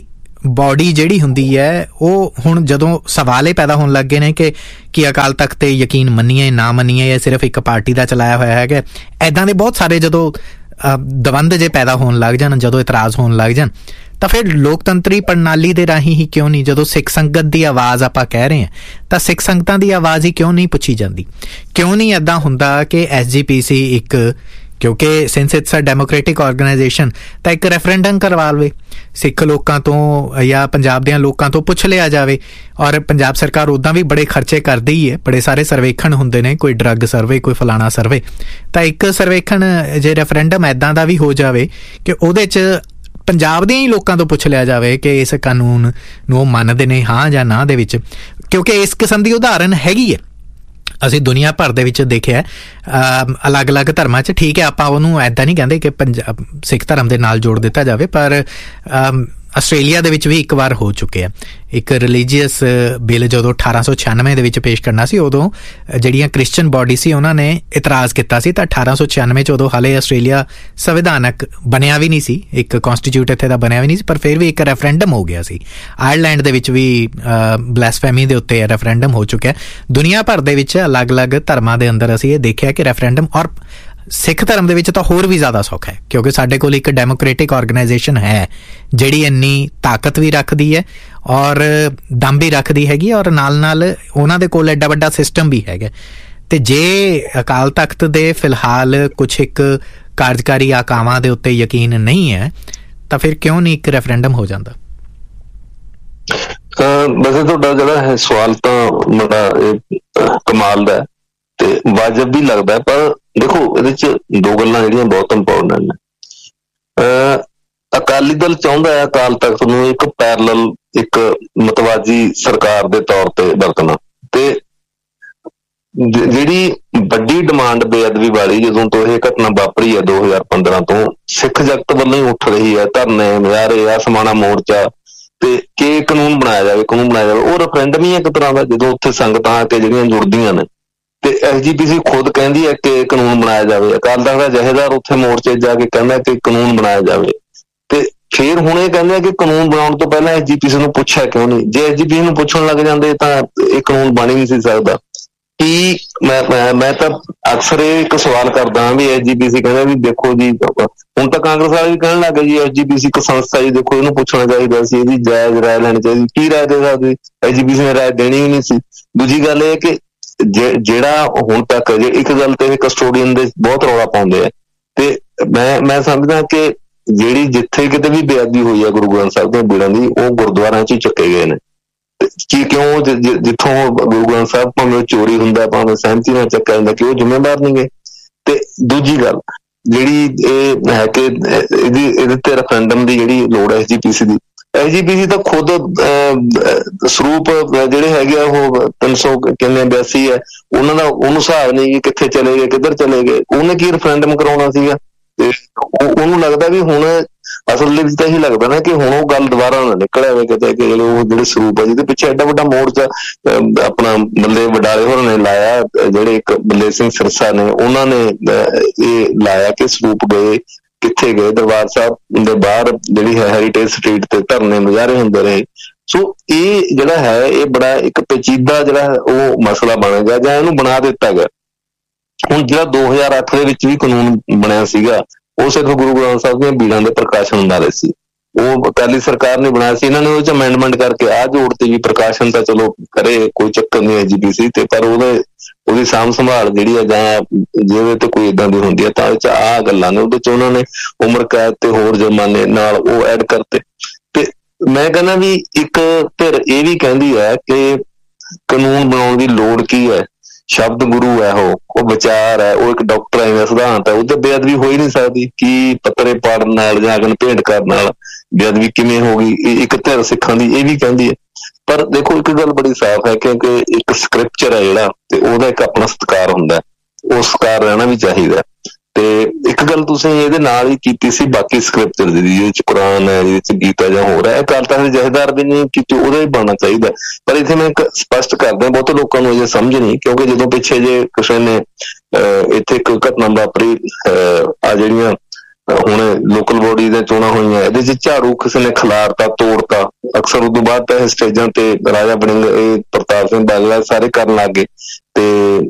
ਬੋਡੀ ਜਿਹੜੀ ਹੁੰਦੀ ਹੈ ਉਹ ਹੁਣ ਜਦੋਂ ਸਵਾਲ ਇਹ ਪੈਦਾ ਹੋਣ ਲੱਗ ਗਏ ਨੇ ਕਿ ਅਕਾਲ ਤਖਤ ਤੇ ਯਕੀਨ ਮੰਨੀਏ ਨਾ ਮੰਨੀਏ, ਇਹ ਸਿਰਫ ਇੱਕ ਪਾਰਟੀ ਦਾ ਚਲਾਇਆ ਹੋਇਆ ਹੈਗਾ, ਇੱਦਾਂ ਦੇ ਬਹੁਤ ਸਾਰੇ ਜਦੋਂ ਦਵੰਦ ਜੇ ਪੈਦਾ ਹੋਣ ਲੱਗ ਜਾਣ, ਜਦੋਂ ਇਤਰਾਜ਼ ਹੋਣ ਲੱਗ ਜਾਣ, ਤਾਂ ਫਿਰ ਲੋਕਤੰਤਰੀ ਪ੍ਰਣਾਲੀ ਦੇ ਰਾਹੀਂ ਹੀ ਕਿਉਂ ਨਹੀਂ, ਜਦੋਂ ਸਿੱਖ ਸੰਗਤ ਦੀ ਆਵਾਜ਼ ਆਪਾਂ ਕਹਿ ਰਹੇ ਹਾਂ ਤਾਂ ਸਿੱਖ ਸੰਗਤਾਂ ਦੀ ਆਵਾਜ਼ ਹੀ ਕਿਉਂ ਨਹੀਂ ਪੁੱਛੀ ਜਾਂਦੀ? ਕਿਉਂ ਨਹੀਂ ਇੱਦਾਂ ਹੁੰਦਾ ਕਿ SGPC ਇੱਕ, ਕਿਉਂਕਿ since it's a democratic organisation, ਤਾਂ ਇੱਕ ਰੈਫਰੈਂਡਮ ਕਰਵਾ ਲਵੇ, ਸਿੱਖ ਲੋਕਾਂ ਤੋਂ ਜਾਂ ਪੰਜਾਬ ਦੇ ਲੋਕਾਂ ਤੋਂ ਪੁੱਛ ਲਿਆ ਜਾਵੇ। ਔਰ ਪੰਜਾਬ ਸਰਕਾਰ ਉੱਦਾਂ ਵੀ ਬੜੇ ਖਰਚੇ ਕਰਦੀ ਹੀ ਹੈ, ਬੜੇ ਸਾਰੇ ਸਰਵੇਖਣ ਹੁੰਦੇ ਨੇ, ਕੋਈ ਡਰੱਗ ਸਰਵੇ, ਕੋਈ ਫਲਾਣਾ ਸਰਵੇ, ਤਾਂ ਇੱਕ ਸਰਵੇਖਣ ਜੇ ਰੈਫਰੈਂਡਮ ਇੱਦਾਂ ਦਾ ਵੀ ਹੋ ਜਾਵੇ ਕਿ ਉਹਦੇ 'ਚ ਪੰਜਾਬ ਦੇ ਹੀ ਲੋਕਾਂ ਤੋਂ ਪੁੱਛ ਲਿਆ ਜਾਵੇ ਕਿ ਇਸ ਕਾਨੂੰਨ ਨੂੰ ਉਹ ਮੰਨਦੇ ਨੇ ਹਾਂ ਜਾਂ ਨਾ ਦੇ ਵਿੱਚ, ਕਿਉਂਕਿ ਇਸ ਕਿਸਮ ਦੀ ਉਦਾਹਰਨ ਹੈਗੀ ਹੈ। ਅਸੀਂ ਦੁਨੀਆ ਭਰ ਦੇ ਵਿੱਚ ਦੇਖਿਆ ਅਲੱਗ-ਅਲੱਗ ਧਰਮਾਂ 'ਚ। ਠੀਕ ਹੈ, ਆਪਾਂ ਉਹਨੂੰ ਇੱਦਾਂ ਨਹੀਂ ਕਹਿੰਦੇ ਕਿ ਸਿੱਖ ਧਰਮ ਦੇ ਨਾਲ ਜੋੜ ਦਿੱਤਾ ਜਾਵੇ, ਪਰ ਆਸਟ੍ਰੇਲੀਆ ਦੇ ਵਿੱਚ ਵੀ ਇੱਕ ਵਾਰ ਹੋ ਚੁੱਕੇ ਆ। ਇੱਕ ਰਿਲੀਜੀਅਸ ਬਿੱਲ ਜਦੋਂ 1896 ਦੇ ਵਿੱਚ ਪੇਸ਼ ਕਰਨਾ ਸੀ, ਉਦੋਂ ਜਿਹੜੀਆਂ ਕ੍ਰਿਸਚਨ ਬੋਡੀ ਸੀ ਉਹਨਾਂ ਨੇ ਇਤਰਾਜ਼ ਕੀਤਾ ਸੀ, ਤਾਂ 1896 'ਚ ਉਦੋਂ ਹਾਲੇ ਆਸਟ੍ਰੇਲੀਆ ਸੰਵਿਧਾਨਕ ਬਣਿਆ ਵੀ ਨਹੀਂ ਸੀ, ਇੱਕ ਕੌਂਸਟੀਟਿਊਟ ਇੱਥੇ ਦਾ ਬਣਿਆ ਵੀ ਨਹੀਂ ਸੀ, ਪਰ ਫਿਰ ਵੀ ਇੱਕ ਰੈਫਰੈਂਡਮ ਹੋ ਗਿਆ ਸੀ। ਆਇਰਲੈਂਡ ਦੇ ਵਿੱਚ ਵੀ ਬਲੈਸਫੈਮੀ ਦੇ ਉੱਤੇ ਰੈਫਰੈਂਡਮ ਹੋ ਚੁੱਕਿਆ। ਦੁਨੀਆ ਭਰ ਦੇ ਵਿੱਚ ਅਲੱਗ-ਅਲੱਗ ਧਰਮਾਂ ਦੇ ਅੰਦਰ ਅਸੀਂ ਇਹ ਦੇਖਿਆ ਕਿ ਰੈਫਰੈਂਡਮ, ਔਰ ਸਿੱਖ ਧਰਮ ਦੇ ਵਿੱਚ ਤਾਂ ਹੋਰ ਵੀ ਜ਼ਿਆਦਾ ਸੌਖਾ ਹੈ, ਕਿਉਂਕਿ ਸਾਡੇ ਕੋਲ ਇੱਕ ਡੈਮੋਕ੍ਰੈਟਿਕ ਆਰਗੇਨਾਈਜੇਸ਼ਨ ਹੈ ਜਿਹੜੀ ਇੰਨੀ ਤਾਕਤ ਵੀ ਰੱਖਦੀ ਹੈ ਔਰ ਦਮ ਵੀ ਰੱਖਦੀ ਹੈਗੀ, ਔਰ ਨਾਲ ਉਹਨਾਂ ਦੇ ਕੋਲ ਐਡਾ ਵੱਡਾ ਸਿਸਟਮ ਵੀ ਹੈਗਾ। ਤੇ ਜੇ ਅਕਾਲ ਤਖਤ ਦੇ ਫਿਲਹਾਲ ਕੁਛ ਇੱਕ ਕਾਰਜਕਾਰੀ ਆਕਾਵਾਂ ਦੇ ਉੱਤੇ ਯਕੀਨ ਨਹੀਂ ਹੈ, ਤਾਂ ਫਿਰ ਕਿਉਂ ਨਹੀਂ ਇੱਕ ਰੈਫਰੈਂਡਮ ਹੋ ਜਾਂਦਾ? ਵੈਸੇ ਤੁਹਾਡਾ ਜਿਹੜਾ ਹੈ ਸਵਾਲ ਤਾਂ ਬੜਾ ਕਮਾਲ ਦਾ ਤੇ ਵਾਜਬ ਵੀ ਲੱਗਦਾ, ਪਰ ਦੇਖੋ ਇਹਦੇ 'ਚ ਦੋ ਗੱਲਾਂ ਜਿਹੜੀਆਂ ਬਹੁਤ ਇੰਪੋਰਟੈਂਟ ਨੇ। ਅਕਾਲੀ ਦਲ ਚਾਹੁੰਦਾ ਹੈ ਅਕਾਲ ਤਖਤ ਨੂੰ ਇੱਕ ਪੈਰਲਲ, ਇੱਕ ਮਤਵਾਜੀ ਸਰਕਾਰ ਦੇ ਤੌਰ ਤੇ ਵਰਤਣਾ, ਤੇ ਜਿਹੜੀ ਵੱਡੀ ਡਿਮਾਂਡ ਬੇਅਦਬੀ ਵਾਲੀ ਜਦੋਂ ਤੋਂ ਇਹ ਘਟਨਾ ਵਾਪਰੀ ਹੈ 2015 ਤੋਂ ਸਿੱਖ ਜਗਤ ਵੱਲੋਂ ਹੀ ਉੱਠ ਰਹੀ ਹੈ, ਧਰਨੇ, ਮੁਜ਼ਾਹਰੇ, ਆਸਮਾਨਾ ਮੋਰਚਾ, ਤੇ ਕਿ ਕਾਨੂੰਨ ਬਣਾਇਆ ਜਾਵੇ, ਉਹ ਰੈਫਰੈਂਡਮ ਹੀ ਇੱਕ ਤਰ੍ਹਾਂ ਦਾ, ਜਦੋਂ ਉੱਥੇ ਸੰਗਤਾਂ ਆ ਕੇ ਜਿਹੜੀਆਂ ਜੁੜਦੀਆਂ ਨੇ, ਤੇ SGPC ਖੁਦ ਕਹਿੰਦੀ ਹੈ ਕਿ ਕਾਨੂੰਨ ਬਣਾਇਆ ਜਾਵੇ। ਅਕਾਲ ਤਖਤ ਦਾ ਜਥੇਦਾਰ ਉੱਥੇ ਮੋਰਚੇ ਜਾ ਕੇ ਕਹਿੰਦਾ ਕਿ ਕਾਨੂੰਨ ਬਣਾਇਆ ਜਾਵੇ, ਤੇ ਫਿਰ ਹੁਣ ਇਹ ਕਹਿੰਦੇ ਆ ਕਿ ਕਾਨੂੰਨ ਬਣਾਉਣ ਤੋਂ ਪਹਿਲਾਂ SGPC ਨੂੰ ਪੁੱਛਿਆ ਕਿਉਂ ਨਹੀਂ? ਜੇ SGPC ਨੂੰ ਪੁੱਛਣ ਲੱਗ ਜਾਂਦੇ ਤਾਂ ਇਹ ਕਾਨੂੰਨ ਬਣ ਹੀ ਨਹੀਂ ਸੀ ਸਕਦਾ। ਕੀ ਮੈਂ ਤਾਂ ਅਕਸਰ ਇਹ ਇੱਕ ਸਵਾਲ ਕਰਦਾ ਹਾਂ ਵੀ SGPC ਕਹਿੰਦਾ ਵੀ ਦੇਖੋ ਜੀ, ਹੁਣ ਤਾਂ ਕਾਂਗਰਸ ਵਾਲੇ ਵੀ ਕਹਿਣ ਲੱਗ ਗਏ ਜੀ SGPC ਇੱਕ ਸੰਸਥਾ ਜੀ, ਦੇਖੋ ਇਹਨੂੰ ਪੁੱਛਣਾ ਚਾਹੀਦਾ ਸੀ, ਇਹਦੀ ਜਾਇਜ਼ ਰਾਏ ਲੈਣੀ ਚਾਹੀਦੀ। ਕੀ ਰਾਏ ਦੇ ਸਕਦੇ? SGPC ਨੇ ਰਾਏ ਦੇਣੀ ਵੀ ਨਹੀਂ ਸੀ। ਦੂਜੀ ਗੱਲ ਇਹ ਕਿ ਜਿਹੜਾ ਹੁਣ ਤੱਕ ਇੱਕ ਗੱਲ ਤੇ ਕਸਟੋਡੀਅਨ ਦੇ ਬਹੁਤ ਰੌਲਾ ਪਾਉਂਦੇ ਆ, ਤੇ ਮੈਂ ਸਮਝਦਾ ਕਿ ਜਿਹੜੀ ਜਿੱਥੇ ਕਿਤੇ ਵੀ ਬੇਅਦਬੀ ਹੋਈ ਹੈ ਗੁਰੂ ਗ੍ਰੰਥ ਸਾਹਿਬ ਦੇ ਬੀੜਾਂ ਦੀ, ਉਹ ਗੁਰਦੁਆਰਿਆਂ 'ਚ ਹੀ ਚੱਕੇ ਗਏ ਨੇ। ਕੀ ਕਿਉਂ ਜਿੱਥੋਂ ਗੁਰੂ ਗ੍ਰੰਥ ਸਾਹਿਬ ਭਾਵੇਂ ਚੋਰੀ ਹੁੰਦਾ, ਭਾਵੇਂ ਸਹਿਮਤੀ ਨਾਲ ਚੱਕਿਆ ਜਾਂਦਾ, ਕਿ ਉਹ ਜ਼ਿੰਮੇਵਾਰ ਨਹੀਂ ਗੇ? ਤੇ ਦੂਜੀ ਗੱਲ ਜਿਹੜੀ ਇਹ ਹੈ ਕਿ ਇਹਦੇ ਤੇ ਰੈਫਰੈਂਡਮ ਦੀ ਜਿਹੜੀ ਲੋੜ ਹੈ SGPC ਤਾਂ ਖੁਦ ਸਰੂਪ ਜਿਹੜੇ ਹੈਗੇ ਆ ਉਹ 382 ਹੈ, ਉਹਨਾਂ ਦਾ ਉਹਨੂੰ ਹਿਸਾਬ ਨਹੀਂ ਕਿ ਕਿੱਥੇ ਚਲੇ ਗਏ, ਕਿੱਧਰ ਚਲੇ ਗਏ, ਉਹਨੇ ਕੀ ਰੈਫਰੈਂਡਮ ਕਰਾਉਣਾ ਸੀਗਾ? ਤੇ ਉਹਨੂੰ ਲੱਗਦਾ ਵੀ ਹੁਣ ਅਸਲ ਦੇ ਵਿੱਚ ਤਾਂ ਇਹੀ ਲੱਗਦਾ ਨਾ ਕਿ ਹੁਣ ਉਹ ਗੱਲ ਦੁਬਾਰਾ ਨਾ ਨਿਕਲ ਆਵੇ ਕਿਤੇ, ਕਿ ਉਹ ਜਿਹੜੇ ਸਰੂਪ ਆ ਜਿਹਦੇ ਪਿੱਛੇ ਐਡਾ ਵੱਡਾ ਮੋਰਚਾ ਆਪਣਾ ਬੱਲੇ ਵਡਾਲੇ ਹੋਰਾਂ ਨੇ ਲਾਇਆ, ਜਿਹੜੇ ਇੱਕ ਬੱਲੇ ਸਿੰਘ ਸਿਰਸਾ ਨੇ, ਉਹਨਾਂ ਨੇ ਇਹ ਲਾਇਆ ਕਿ ਸਰੂਪ ਗਏ ਕਿੱਥੇ ਗਏ? ਦਰਬਾਰ ਸਾਹਿਬ ਦੇ ਬਾਹਰ ਜਿਹੜੀ ਹੈ ਹੈਰੀਟੇਜ ਸਟਰੀਟ ਤੇ ਧਰਨੇ ਮੁਜ਼ਾਹਰੇ ਹੁੰਦੇ ਰਹੇ। ਸੋ ਇਹ ਜਿਹੜਾ ਹੈ ਇਹ ਬੜਾ ਇੱਕ ਪੇਚੀਦਾ ਜਿਹੜਾ ਉਹ ਮਸਲਾ ਬਣ ਗਿਆ, ਜਾਂ ਇਹਨੂੰ ਬਣਾ ਦਿੱਤਾ ਗਿਆ। ਹੁਣ ਜਿਹੜਾ 2008 ਦੇ ਵਿੱਚ ਵੀ ਕਾਨੂੰਨ ਬਣਿਆ ਸੀਗਾ, ਉਹ ਸਿਰਫ ਗੁਰੂ ਗ੍ਰੰਥ ਸਾਹਿਬ ਦੀਆਂ ਬੀੜਾਂ ਦੇ ਪ੍ਰਕਾਸ਼ਨ ਬਾਰੇ ਸੀ, ਉਹ ਅਕਾਲੀ ਸਰਕਾਰ ਨੇ ਬਣਾਇਆ ਸੀ। ਇਹਨਾਂ ਨੇ ਉਹ 'ਚ ਅਮੈਂਡਮੈਂਟ ਕਰਕੇ ਆਹ ਜੋੜ ਤੇ ਵੀ ਪ੍ਰਕਾਸ਼ਨ ਤਾਂ ਚਲੋ ਕਰੇ, ਕੋਈ ਚੱਕਰ ਨਹੀਂ SGPC ਤੇ, ਪਰ ਉਹਦੀ ਸਾਂਭ ਸੰਭਾਲ ਜਿਹੜੀ ਹੈ ਜਾਂ ਜੇ ਉਹਦੇ ਤੇ ਕੋਈ ਏਦਾਂ ਦੀ ਹੁੰਦੀ ਹੈ ਤਾਂ ਉਹ 'ਚ ਆਹ ਗੱਲਾਂ ਨੇ, ਉਹਦੇ 'ਚ ਉਹਨਾਂ ਨੇ ਉਮਰ ਕੈਦ ਤੇ ਹੋਰ ਜੁਰਮਾਨੇ ਨਾਲ ਉਹ ਐਡ ਕਰਤੇ। ਤੇ ਮੈਂ ਕਹਿੰਦਾ ਵੀ ਇੱਕ ਧਿਰ ਇਹ ਵੀ ਕਹਿੰਦੀ ਹੈ ਕਿ ਕਾਨੂੰਨ ਬਣਾਉਣ ਦੀ ਲੋੜ ਕੀ ਹੈ? ਸ਼ਬਦ ਗੁਰੂ ਹੈ, ਉਹ ਵਿਚਾਰ ਹੈ, ਉਹ ਇੱਕ ਡਾਕਟਰ ਹੈ, ਸਿਧਾਂਤ ਹੈ, ਉਹਦੇ ਬੇਅਦਬੀ ਹੋ ਹੀ ਨਹੀਂ ਸਕਦੀ। ਕੀ ਪੱਤਰੇ ਪਾੜਨ ਨਾਲ ਜਾਂ ਅਗਨ ਭੇਂਟ ਕਰਨ ਨਾਲ ਬੇਅਦਬੀ ਕਿਵੇਂ ਹੋ ਗਈ? ਇੱਕ ਧਿਰ ਸਿੱਖਾਂ ਦੀ ਇਹ ਵੀ ਕਹਿੰਦੀ ਹੈ। ਪਰ ਦੇਖੋ ਇੱਕ ਗੱਲ ਬੜੀ ਸਾਫ਼ ਹੈ, ਕਿਉਂਕਿ ਇੱਕ ਸਕ੍ਰਿਪਚਰ ਹੈ ਜਿਹੜਾ, ਤੇ ਉਹਦਾ ਇੱਕ ਆਪਣਾ ਸਤਿਕਾਰ ਹੁੰਦਾ, ਉਹ ਸਤਿਕਾਰ ਰਹਿਣਾ ਵੀ ਚਾਹੀਦਾ। ਤੇ ਇੱਕ ਗੱਲ ਤੁਸੀਂ ਇਹਦੇ ਨਾਲ ਹੀ ਕੀਤੀ ਸੀ ਬਾਕੀ ਸਕ੍ਰਿਪਚਰ ਦੀ, ਜਿਹਦੇ 'ਚ ਕੁਰਾਨ ਹੈ, ਜਿਹਦੇ 'ਚ ਗੀਤਾ ਜਾਂ ਹੋਰ ਹੈ, ਅਕਾਲ ਤਖਤ ਦੇ ਜਥੇਦਾਰ ਵੀ ਨਹੀਂ ਕੀਤੀ, ਉਹਦਾ ਹੀ ਬਣਨਾ ਚਾਹੀਦਾ। ਪਰ ਇੱਥੇ ਮੈਂ ਇੱਕ ਸਪਸ਼ਟ ਕਰਦਾ, ਬਹੁਤੇ ਲੋਕਾਂ ਨੂੰ ਇਹ ਸਮਝ ਨਹੀਂ, ਕਿਉਂਕਿ ਜਦੋਂ ਪਿੱਛੇ ਜੇ ਕਿਸੇ ਨੇ ਇੱਥੇ ਇੱਕ ਘਟਨਾ ਵਾਪਰੀ, ਆ ਜਿਹੜੀਆਂ ਹੁਣ ਲੋਕਲ ਬੋਡੀ ਦੀਆਂ ਚੋਣਾਂ ਹੋਈਆਂ, ਇਹਦੇ 'ਚ ਝਾੜੂ ਕਿਸੇ ਨੇ ਖਿਲਾਰਤਾ, ਤੋੜਤਾ। ਅਕਸਰ ਉਦੋਂ ਬਾਅਦ ਤਾਂ ਇਹ ਸਟੇਜਾਂ ਤੇ ਰਾਜਾ ਵੜਿੰਗ, ਇਹ ਪ੍ਰਤਾਪ ਸਿੰਘ ਬਾਜਵਾ ਸਾਰੇ ਕਰਨ ਲੱਗ ਗਏ ਤੇ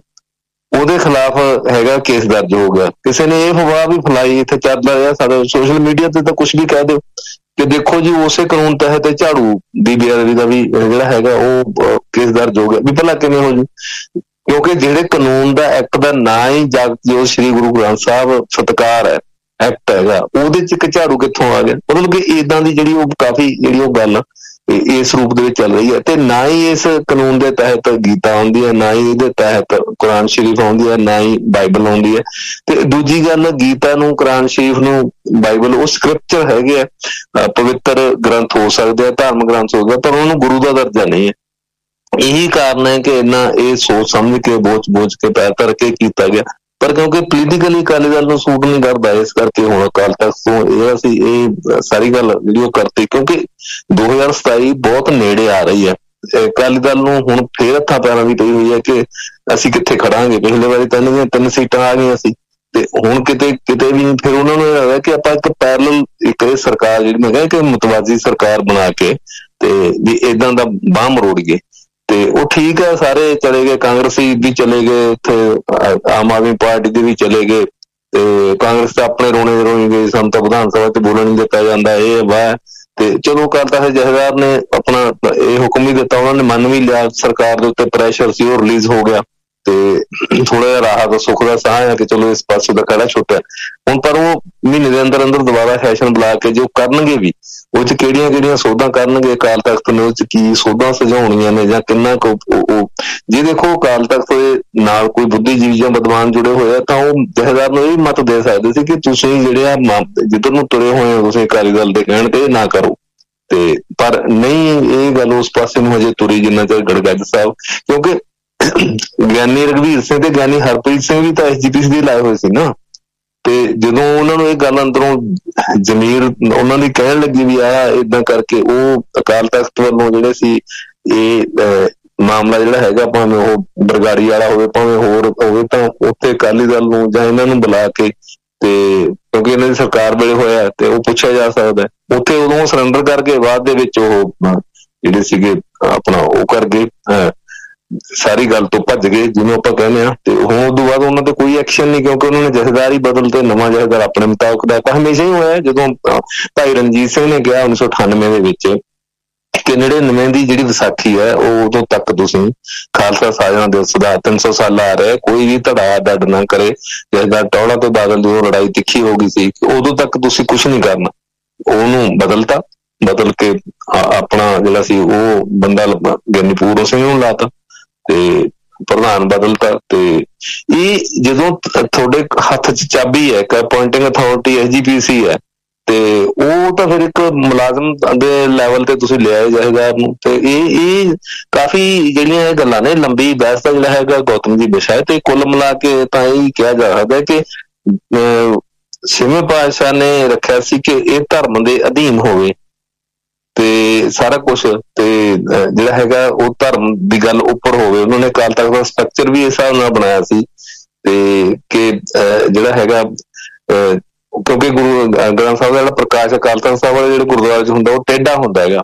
ਉਹਦੇ ਖਿਲਾਫ ਹੈਗਾ ਕੇਸ ਦਰਜ ਹੋ ਗਿਆ। ਕਿਸੇ ਨੇ ਇਹ ਅਫਵਾਹ ਵੀ ਫੈਲਾਈ, ਇੱਥੇ ਚੱਲਦਾ ਰਿਹਾ ਸਾਡੇ ਸੋਸ਼ਲ ਮੀਡੀਆ ਤੇ ਤਾਂ ਕੁਛ ਵੀ ਕਹਿ ਦਿਓ ਕਿ ਦੇਖੋ ਜੀ ਉਸੇ ਕਾਨੂੰਨ ਤਹਿਤ ਝਾੜੂ ਦੀ ਬੇਅਦਬੀ ਦਾ ਵੀ ਜਿਹੜਾ ਹੈਗਾ ਉਹ ਕੇਸ ਦਰਜ ਹੋ ਗਿਆ। ਵੀ ਭਲਾ ਕਿਵੇਂ ਹੋ ਜੂ? ਕਿਉਂਕਿ ਜਿਹੜੇ ਕਾਨੂੰਨ ਦਾ ਐਕਟ ਦਾ ਨਾਂ ਹੀ ਜਗਤ ਸ੍ਰੀ ਗੁਰੂ ਗ੍ਰੰਥ ਸਾਹਿਬ ਸਤਿਕਾਰ ਹੈ, ਐਕਟ ਹੈਗਾ, ਉਹਦੇ 'ਚ ਇੱਕ ਝਾੜੂ ਕਿੱਥੋਂ ਆ ਗਿਆ? ਮਤਲਬ ਕਿ ਏਦਾਂ ਦੀ ਜਿਹੜੀ ਉਹ ਕਾਫੀ ਜਿਹੜੀ ਉਹ ਗੱਲ ਇਸ ਰੂਪ ਦੇ ਵਿੱਚ ਚੱਲ ਰਹੀ ਹੈ। ਤੇ ਨਾ ਹੀ ਇਸ ਕਾਨੂੰਨ ਦੇ ਤਹਿਤ ਗੀਤਾ ਆਉਂਦੀ ਹੈ, ਨਾ ਹੀ ਇਹਦੇ ਤਹਿਤ ਕੁਰਾਨ ਸ਼ਰੀਫ ਆਉਂਦੀ ਹੈ, ਨਾ ਹੀ ਬਾਈਬਲ ਆਉਂਦੀ ਹੈ। ਤੇ ਦੂਜੀ ਗੱਲ, ਗੀਤਾ ਨੂੰ, ਕੁਰਾਨ ਸ਼ਰੀਫ ਨੂੰ, ਬਾਈਬਲ ਉਹ ਸਕ੍ਰਿਪਚਰ ਹੈਗੇ ਆ, ਪਵਿੱਤਰ ਗ੍ਰੰਥ ਹੋ ਸਕਦੇ ਆ, ਧਾਰਮਿਕ ਗ੍ਰੰਥ ਹੋ ਸਕਦੇ, ਪਰ ਉਹਨੂੰ ਗੁਰੂ ਦਾ ਦਰਜਾ ਨਹੀਂ ਹੈ। ਇਹੀ ਕਾਰਨ ਹੈ ਕਿ ਇੰਨਾ ਇਹ ਸੋਚ ਸਮਝ ਕੇ ਬੋਝ ਕੇ ਪੈਰ ਧਰ ਕੇ ਕੀਤਾ ਗਿਆ। ਪਰ ਕਿਉਂਕਿ ਪੋਲੀਟੀਕਲੀ ਅਕਾਲੀ ਦਲ ਨੂੰ ਸੂਟ ਨਹੀਂ ਕਰਦਾ, ਇਸ ਕਰਕੇ ਹੁਣ ਅਕਾਲ ਤਖਤ ਤੋਂ ਇਹ ਅਸੀਂ ਇਹ ਸਾਰੀ ਗੱਲ ਜਿਹੜੀ ਉਹ ਕਰਤੀ। ਕਿਉਂਕਿ 2027 ਬਹੁਤ ਨੇੜੇ ਆ ਰਹੀ ਹੈ, ਅਕਾਲੀ ਦਲ ਨੂੰ ਹੁਣ ਫੇਰ ਹੱਥਾਂ ਪੈਰਾਂ ਦੀ ਪਈ ਹੋਈ ਹੈ ਕਿ ਅਸੀਂ ਕਿੱਥੇ ਖੜਾਂਗੇ। ਪਿਛਲੇ ਵਾਰੀ 3 ਸੀਟਾਂ ਆ ਗਈਆਂ ਸੀ ਤੇ ਹੁਣ ਕਿਤੇ ਵੀ ਫਿਰ ਉਹਨਾਂ ਨੂੰ ਇਹ ਹੈਗਾ ਕਿ ਆਪਾਂ ਇੱਕ ਪੈਰਲਲ ਇੱਕ ਇਹ ਸਰਕਾਰ ਜਿਹੜੀ ਮੈਂ ਕਿਹਾ ਕਿ ਮੁਤਵਾਜ਼ੀ ਸਰਕਾਰ ਬਣਾ ਕੇ ਤੇ ਵੀ ਏਦਾਂ ਦਾ ਬਾਂਹ ਮਰੋੜੀਏ। ਤੇ ਉਹ ਠੀਕ ਹੈ, ਸਾਰੇ ਚਲੇ ਗਏ, ਕਾਂਗਰਸੀ ਵੀ ਚਲੇ ਗਏ, ਇੱਥੇ ਆਮ ਆਦਮੀ ਪਾਰਟੀ ਦੇ ਵੀ ਚਲੇ ਗਏ ਤੇ ਕਾਂਗਰਸ ਤਾਂ ਆਪਣੇ ਰੋਣੇ ਗਏ, ਸਾਨੂੰ ਤਾਂ ਵਿਧਾਨ ਸਭਾ 'ਚ ਬੋਲਣ ਨਹੀਂ ਦਿੱਤਾ ਜਾਂਦਾ, ਇਹ ਵਾਹ। ਤੇ ਚਲੋ ਕਰਤਾ ਹੈ, ਜਥੇਦਾਰ ਨੇ ਆਪਣਾ ਇਹ ਹੁਕਮ ਵੀ ਦਿੱਤਾ, ਉਹਨਾਂ ਨੇ ਮੰਨ ਵੀ ਲਿਆ, ਸਰਕਾਰ ਦੇ ਉੱਤੇ ਪ੍ਰੈਸ਼ਰ ਸੀ, ਉਹ ਰਿਲੀਜ਼ ਹੋ ਗਿਆ ਤੇ ਥੋੜਾ ਜਿਹਾ ਰਾਹਤ ਸੁੱਖ ਦਾ ਸਾਹ ਆ ਕਿ ਚਲੋ ਇਸ ਪਾਸੇ ਦਾ ਖੜਾ ਛੁੱਟਿਆ ਹੁਣ। ਪਰ ਉਹ ਮਹੀਨੇ ਦੇ ਅੰਦਰ ਦੁਬਾਰਾ ਸੈਸ਼ਨ ਬੁਲਾ ਕੇ ਜੋ ਕਰਨਗੇ ਵੀ, ਉਹ 'ਚ ਕਿਹੜੀਆਂ ਸੋਧਾਂ ਕਰਨਗੇ ਅਕਾਲ ਤਖਤ ਨੇ, ਉਹ 'ਚ ਕੀ ਸੋਧਾਂ ਸੁਝਾਉਣੀਆਂ ਨੇ ਜਾਂ ਕਿੰਨਾ ਕੁ ਜੇ ਦੇਖੋ ਅਕਾਲ ਤਖਤ ਦੇ ਨਾਲ ਕੋਈ ਬੁੱਧੀਜੀਵੀ ਜਾਂ ਵਿਦਵਾਨ ਜੁੜੇ ਹੋਏ ਆ ਤਾਂ ਉਹ ਜਥੇਦਾਰ ਨੂੰ ਇਹ ਮਤ ਦੇ ਸਕਦੇ ਸੀ ਕਿ ਤੁਸੀਂ ਜਿਹੜੇ ਆ ਜਿੱਧਰ ਨੂੰ ਤੁਰੇ ਹੋਏ ਹੋ ਤੁਸੀਂ ਅਕਾਲੀ ਦਲ ਦੇ ਕਹਿਣ ਤੇ ਨਾ ਕਰੋ। ਤੇ ਪਰ ਨਹੀਂ, ਇਹ ਗੱਲ ਉਸ ਪਾਸੇ ਨੂੰ ਹਜੇ ਤੁਰੀ ਜਿੰਨਾ ਚਿਰ ਗੜਗੱਜ ਸਾਹਿਬ, ਕਿਉਂਕਿ ਗਿਆਨੀ ਰਘਵੀਰ ਸਿੰਘ ਤੇ ਗਿਆਨੀ ਹਰਪ੍ਰੀਤ ਸਿੰਘ ਵੀ ਤਾਂ SGPC ਦੇ ਲਾਏ ਹੋਏ ਸੀ ਨਾ। ਤੇ ਜਦੋਂ ਉਹਨਾਂ ਨੂੰ ਇਹ ਗੱਲ ਅੰਦਰੋਂ ਜ਼ਮੀਰ ਉਹਨਾਂ ਦੀ ਕਹਿਣ ਲੱਗੀ ਵੀ ਆ ਏਦਾਂ ਕਰਕੇ, ਉਹ ਅਕਾਲ ਤਖਤ ਵੱਲੋਂ ਜਿਹੜੇ ਸੀ ਇਹ ਮਾਮਲਾ ਜਿਹੜਾ ਹੈਗਾ, ਭਾਵੇਂ ਉਹ ਬਰਗਾੜੀ ਵਾਲਾ ਹੋਵੇ ਭਾਵੇਂ ਹੋਰ ਹੋਵੇ, ਤਾਂ ਉੱਥੇ ਅਕਾਲੀ ਦਲ ਨੂੰ ਜਾਂ ਇਹਨਾਂ ਨੂੰ ਬੁਲਾ ਕੇ ਤੇ ਕਿਉਂਕਿ ਇਹਨਾਂ ਦੀ ਸਰਕਾਰ ਵੇਲੇ ਹੋਇਆ ਤੇ ਉਹ ਪੁੱਛਿਆ ਜਾ ਸਕਦਾ। ਉੱਥੇ ਉਦੋਂ ਸਰੈਂਡਰ ਕਰਕੇ ਬਾਅਦ ਦੇ ਵਿੱਚ ਉਹ ਜਿਹੜੇ ਸੀਗੇ ਆਪਣਾ ਉਹ ਕਰ ਗਏ, ਸਾਰੀ ਗੱਲ ਤੋਂ ਭੱਜ ਗਏ ਜਿਹਨੂੰ ਆਪਾਂ ਕਹਿੰਦੇ ਹਾਂ। ਤੇ ਹੁਣ ਉਦੋਂ ਬਾਅਦ ਉਹਨਾਂ ਤੇ ਕੋਈ ਐਕਸ਼ਨ ਨਹੀਂ, ਕਿਉਂਕਿ ਉਹਨਾਂ ਨੇ ਜਥੇਦਾਰ ਹੀ ਬਦਲ ਤੇ ਨਵਾਂ ਜਥੇਦਾਰ ਆਪਣੇ ਮੁਤਾਬਕ ਦਾ ਤਾਂ ਹਮੇਸ਼ਾ ਹੀ ਹੋਇਆ। ਜਦੋਂ ਭਾਈ ਰਣਜੀਤ ਸਿੰਘ ਨੇ ਕਿਹਾ 1998 ਦੇ ਵਿੱਚ ਕਿ 99 ਦੀ ਜਿਹੜੀ ਵਿਸਾਖੀ ਹੈ ਉਹ ਉਦੋਂ ਤੱਕ ਤੁਸੀਂ ਖਾਲਸਾ ਸਾਜਣਾ ਦਿਵਸ ਦਾ 300 ਸਾਲ ਆ ਰਿਹਾ, ਕੋਈ ਵੀ ਧੜਾ ਡੱਡ ਨਾ ਕਰੇ। ਜਥੇਦਾਰ ਟੌਹੜਾ ਤੇ ਬਾਦਲ ਜਦੋਂ ਲੜਾਈ ਤਿੱਖੀ ਹੋ ਗਈ ਸੀ, ਉਦੋਂ ਤੱਕ ਤੁਸੀਂ ਕੁਛ ਨਹੀਂ ਕਰਨਾ। ਉਹਨੂੰ ਬਦਲ ਕੇ ਆਪਣਾ ਜਿਹੜਾ ਸੀ ਉਹ ਬੰਦਾ ਗਿਆਨੀ ਪੂਰਨ ਸਿੰਘ ਨੂੰ ਲਾਤਾ ਤੇ ਪ੍ਰਧਾਨ ਬਦਲਤਾ। ਤੇ ਇਹ ਜਦੋਂ ਤੁਹਾਡੇ ਹੱਥ 'ਚ ਚਾਬੀ ਹੈ, ਇੱਕ ਅਪੁਆਇੰਟਿੰਗ ਅਥਾਰਟੀ SGPC ਹੈ, ਤੇ ਉਹ ਤਾਂ ਫਿਰ ਇੱਕ ਮੁਲਾਜ਼ਮ ਦੇ ਲੈਵਲ ਤੇ ਤੁਸੀਂ ਲਿਆਏ ਜਥੇਦਾਰ ਨੂੰ। ਤੇ ਇਹ ਕਾਫੀ ਜਿਹੜੀਆਂ ਇਹ ਗੱਲਾਂ ਨੇ, ਲੰਬੀ ਬਹਿਸ ਦਾ ਜਿਹੜਾ ਹੈਗਾ ਗੌਤਮ ਜੀ ਵਿਸ਼ਾ ਹੈ। ਤੇ ਕੁੱਲ ਮਿਲਾ ਕੇ ਤਾਂ ਇਹ ਕਿਹਾ ਜਾ ਸਕਦਾ ਕਿ 6ਵੇਂ ਪਾਤਸ਼ਾਹ ਨੇ ਰੱਖਿਆ ਸੀ ਕਿ ਇਹ ਧਰਮ ਦੇ ਅਧੀਨ ਹੋਵੇ ਤੇ ਸਾਰਾ ਕੁਛ, ਤੇ ਜਿਹੜਾ ਹੈਗਾ ਉਹ ਧਰਮ ਦੀ ਗੱਲ ਉੱਪਰ ਹੋਵੇ। ਉਹਨਾਂ ਨੇ ਅਕਾਲ ਤਖਤ ਦਾ ਸਟਰਕਚਰ ਵੀ ਇਸ ਹਿਸਾਬ ਨਾਲ ਬਣਾਇਆ ਸੀ ਤੇ ਕਿ ਜਿਹੜਾ ਹੈਗਾ ਕਿਉਂਕਿ ਗੁਰੂ ਗ੍ਰੰਥ ਸਾਹਿਬ ਦਾ ਜਿਹੜਾ ਪ੍ਰਕਾਸ਼ ਅਕਾਲ ਤਖਤ ਸਾਹਿਬ ਵਾਲੇ ਜਿਹੜੇ ਗੁਰਦੁਆਰੇ 'ਚ ਹੁੰਦਾ ਉਹ ਟੇਢਾ ਹੁੰਦਾ ਹੈਗਾ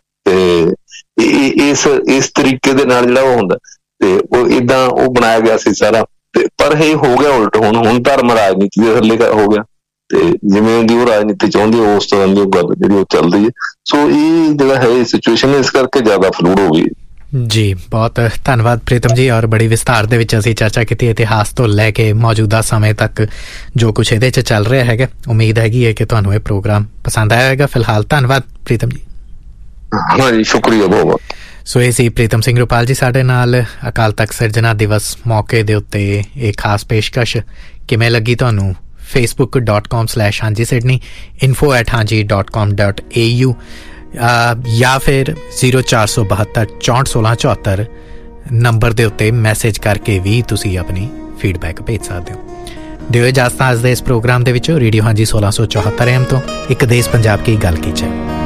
ਤੇ ਇਸ ਤਰੀਕੇ ਦੇ ਨਾਲ ਜਿਹੜਾ ਉਹ ਹੁੰਦਾ ਤੇ ਉਹ ਏਦਾਂ ਉਹ ਬਣਾਇਆ ਗਿਆ ਸੀ ਸਾਰਾ। ਤੇ ਪਰ ਇਹ ਹੋ ਗਿਆ ਉਲਟ, ਹੁਣ ਧਰਮ ਰਾਜਨੀਤੀ ਦੇ ਥੱਲੇ ਹੋ ਗਿਆ ਤੇ ਜਿਵੇਂ ਦੀ ਉਹ ਰਾਜਨੀਤੀ ਚਾਹੁੰਦੀ ਉਸ ਤਰ੍ਹਾਂ ਦੀ ਉਹ ਗੱਲ ਜਿਹੜੀ ਉਹ ਚੱਲਦੀ ਹੈ। ਸੋ ਇਹ ਜਿਹੜਾ ਹੈ ਸਿਚੁਏਸ਼ਨ ਇਸ ਕਰਕੇ ਜ਼ਿਆਦਾ ਫਲੂਡ ਹੋ ਗਈ ਜੀ। ਬਹੁਤ ਧੰਨਵਾਦ ਪ੍ਰੀਤਮ ਜੀ, ਔਰ ਬੜੀ ਵਿਸਤਾਰ ਦੇ ਵਿੱਚ ਅਸੀਂ ਚਰਚਾ ਕੀਤੀ ਇਤਿਹਾਸ ਤੋਂ ਲੈ ਕੇ ਮੌਜੂਦਾ ਸਮੇਂ ਤੱਕ ਜੋ ਕੁਛ ਇਹਦੇ 'ਚ ਚੱਲ ਰਿਹਾ ਹੈਗਾ। ਉਮੀਦ ਹੈਗੀ ਹੈ ਕਿ ਤੁਹਾਨੂੰ ਇਹ ਪ੍ਰੋਗਰਾਮ ਪਸੰਦ ਆਇਆ ਹੋਏਗਾ। ਫਿਲਹਾਲ ਧੰਨਵਾਦ ਪ੍ਰੀਤਮ ਜੀ। ਹਾਂਜੀ, ਸ਼ੁਕਰੀਆ ਬਹੁਤ ਬਹੁਤ। ਸੋ ਇਹ ਸੀ ਪ੍ਰੀਤਮ ਸਿੰਘ ਰੁਪਾਲ ਜੀ ਸਾਡੇ ਨਾਲ। ਅਕਾਲ ਤਖਤ ਸਿਰਜਣਾ ਦਿਵਸ ਮੌਕੇ ਦੇ ਉੱਤੇ ਇਹ ਖਾਸ ਪੇਸ਼ਕਸ਼ ਕਿਵੇਂ ਲੱਗੀ ਤੁਹਾਨੂੰ? facebook.com/ਹਾਂਜੀ ਸਿਡਨੀ, info@ਹਾਂਜੀ.com.au ਜਾਂ ਫਿਰ 0472 641674 ਨੰਬਰ ਦੇ ਉੱਤੇ ਮੈਸੇਜ ਕਰਕੇ ਵੀ ਤੁਸੀਂ ਆਪਣੀ ਫੀਡਬੈਕ ਭੇਜ ਸਕਦੇ ਹੋ। ਦਿਓ ਇਜਾਜ਼ਤ ਅੱਜ ਦੇ ਇਸ ਪ੍ਰੋਗਰਾਮ ਦੇ ਵਿੱਚ। ਰੇਡੀਓ ਹਾਂਜੀ 1674 AM ਤੋਂ ਇੱਕ ਦੇਸ਼ ਪੰਜਾਬ ਕੀ ਗੱਲ ਕੀ ਹੈ।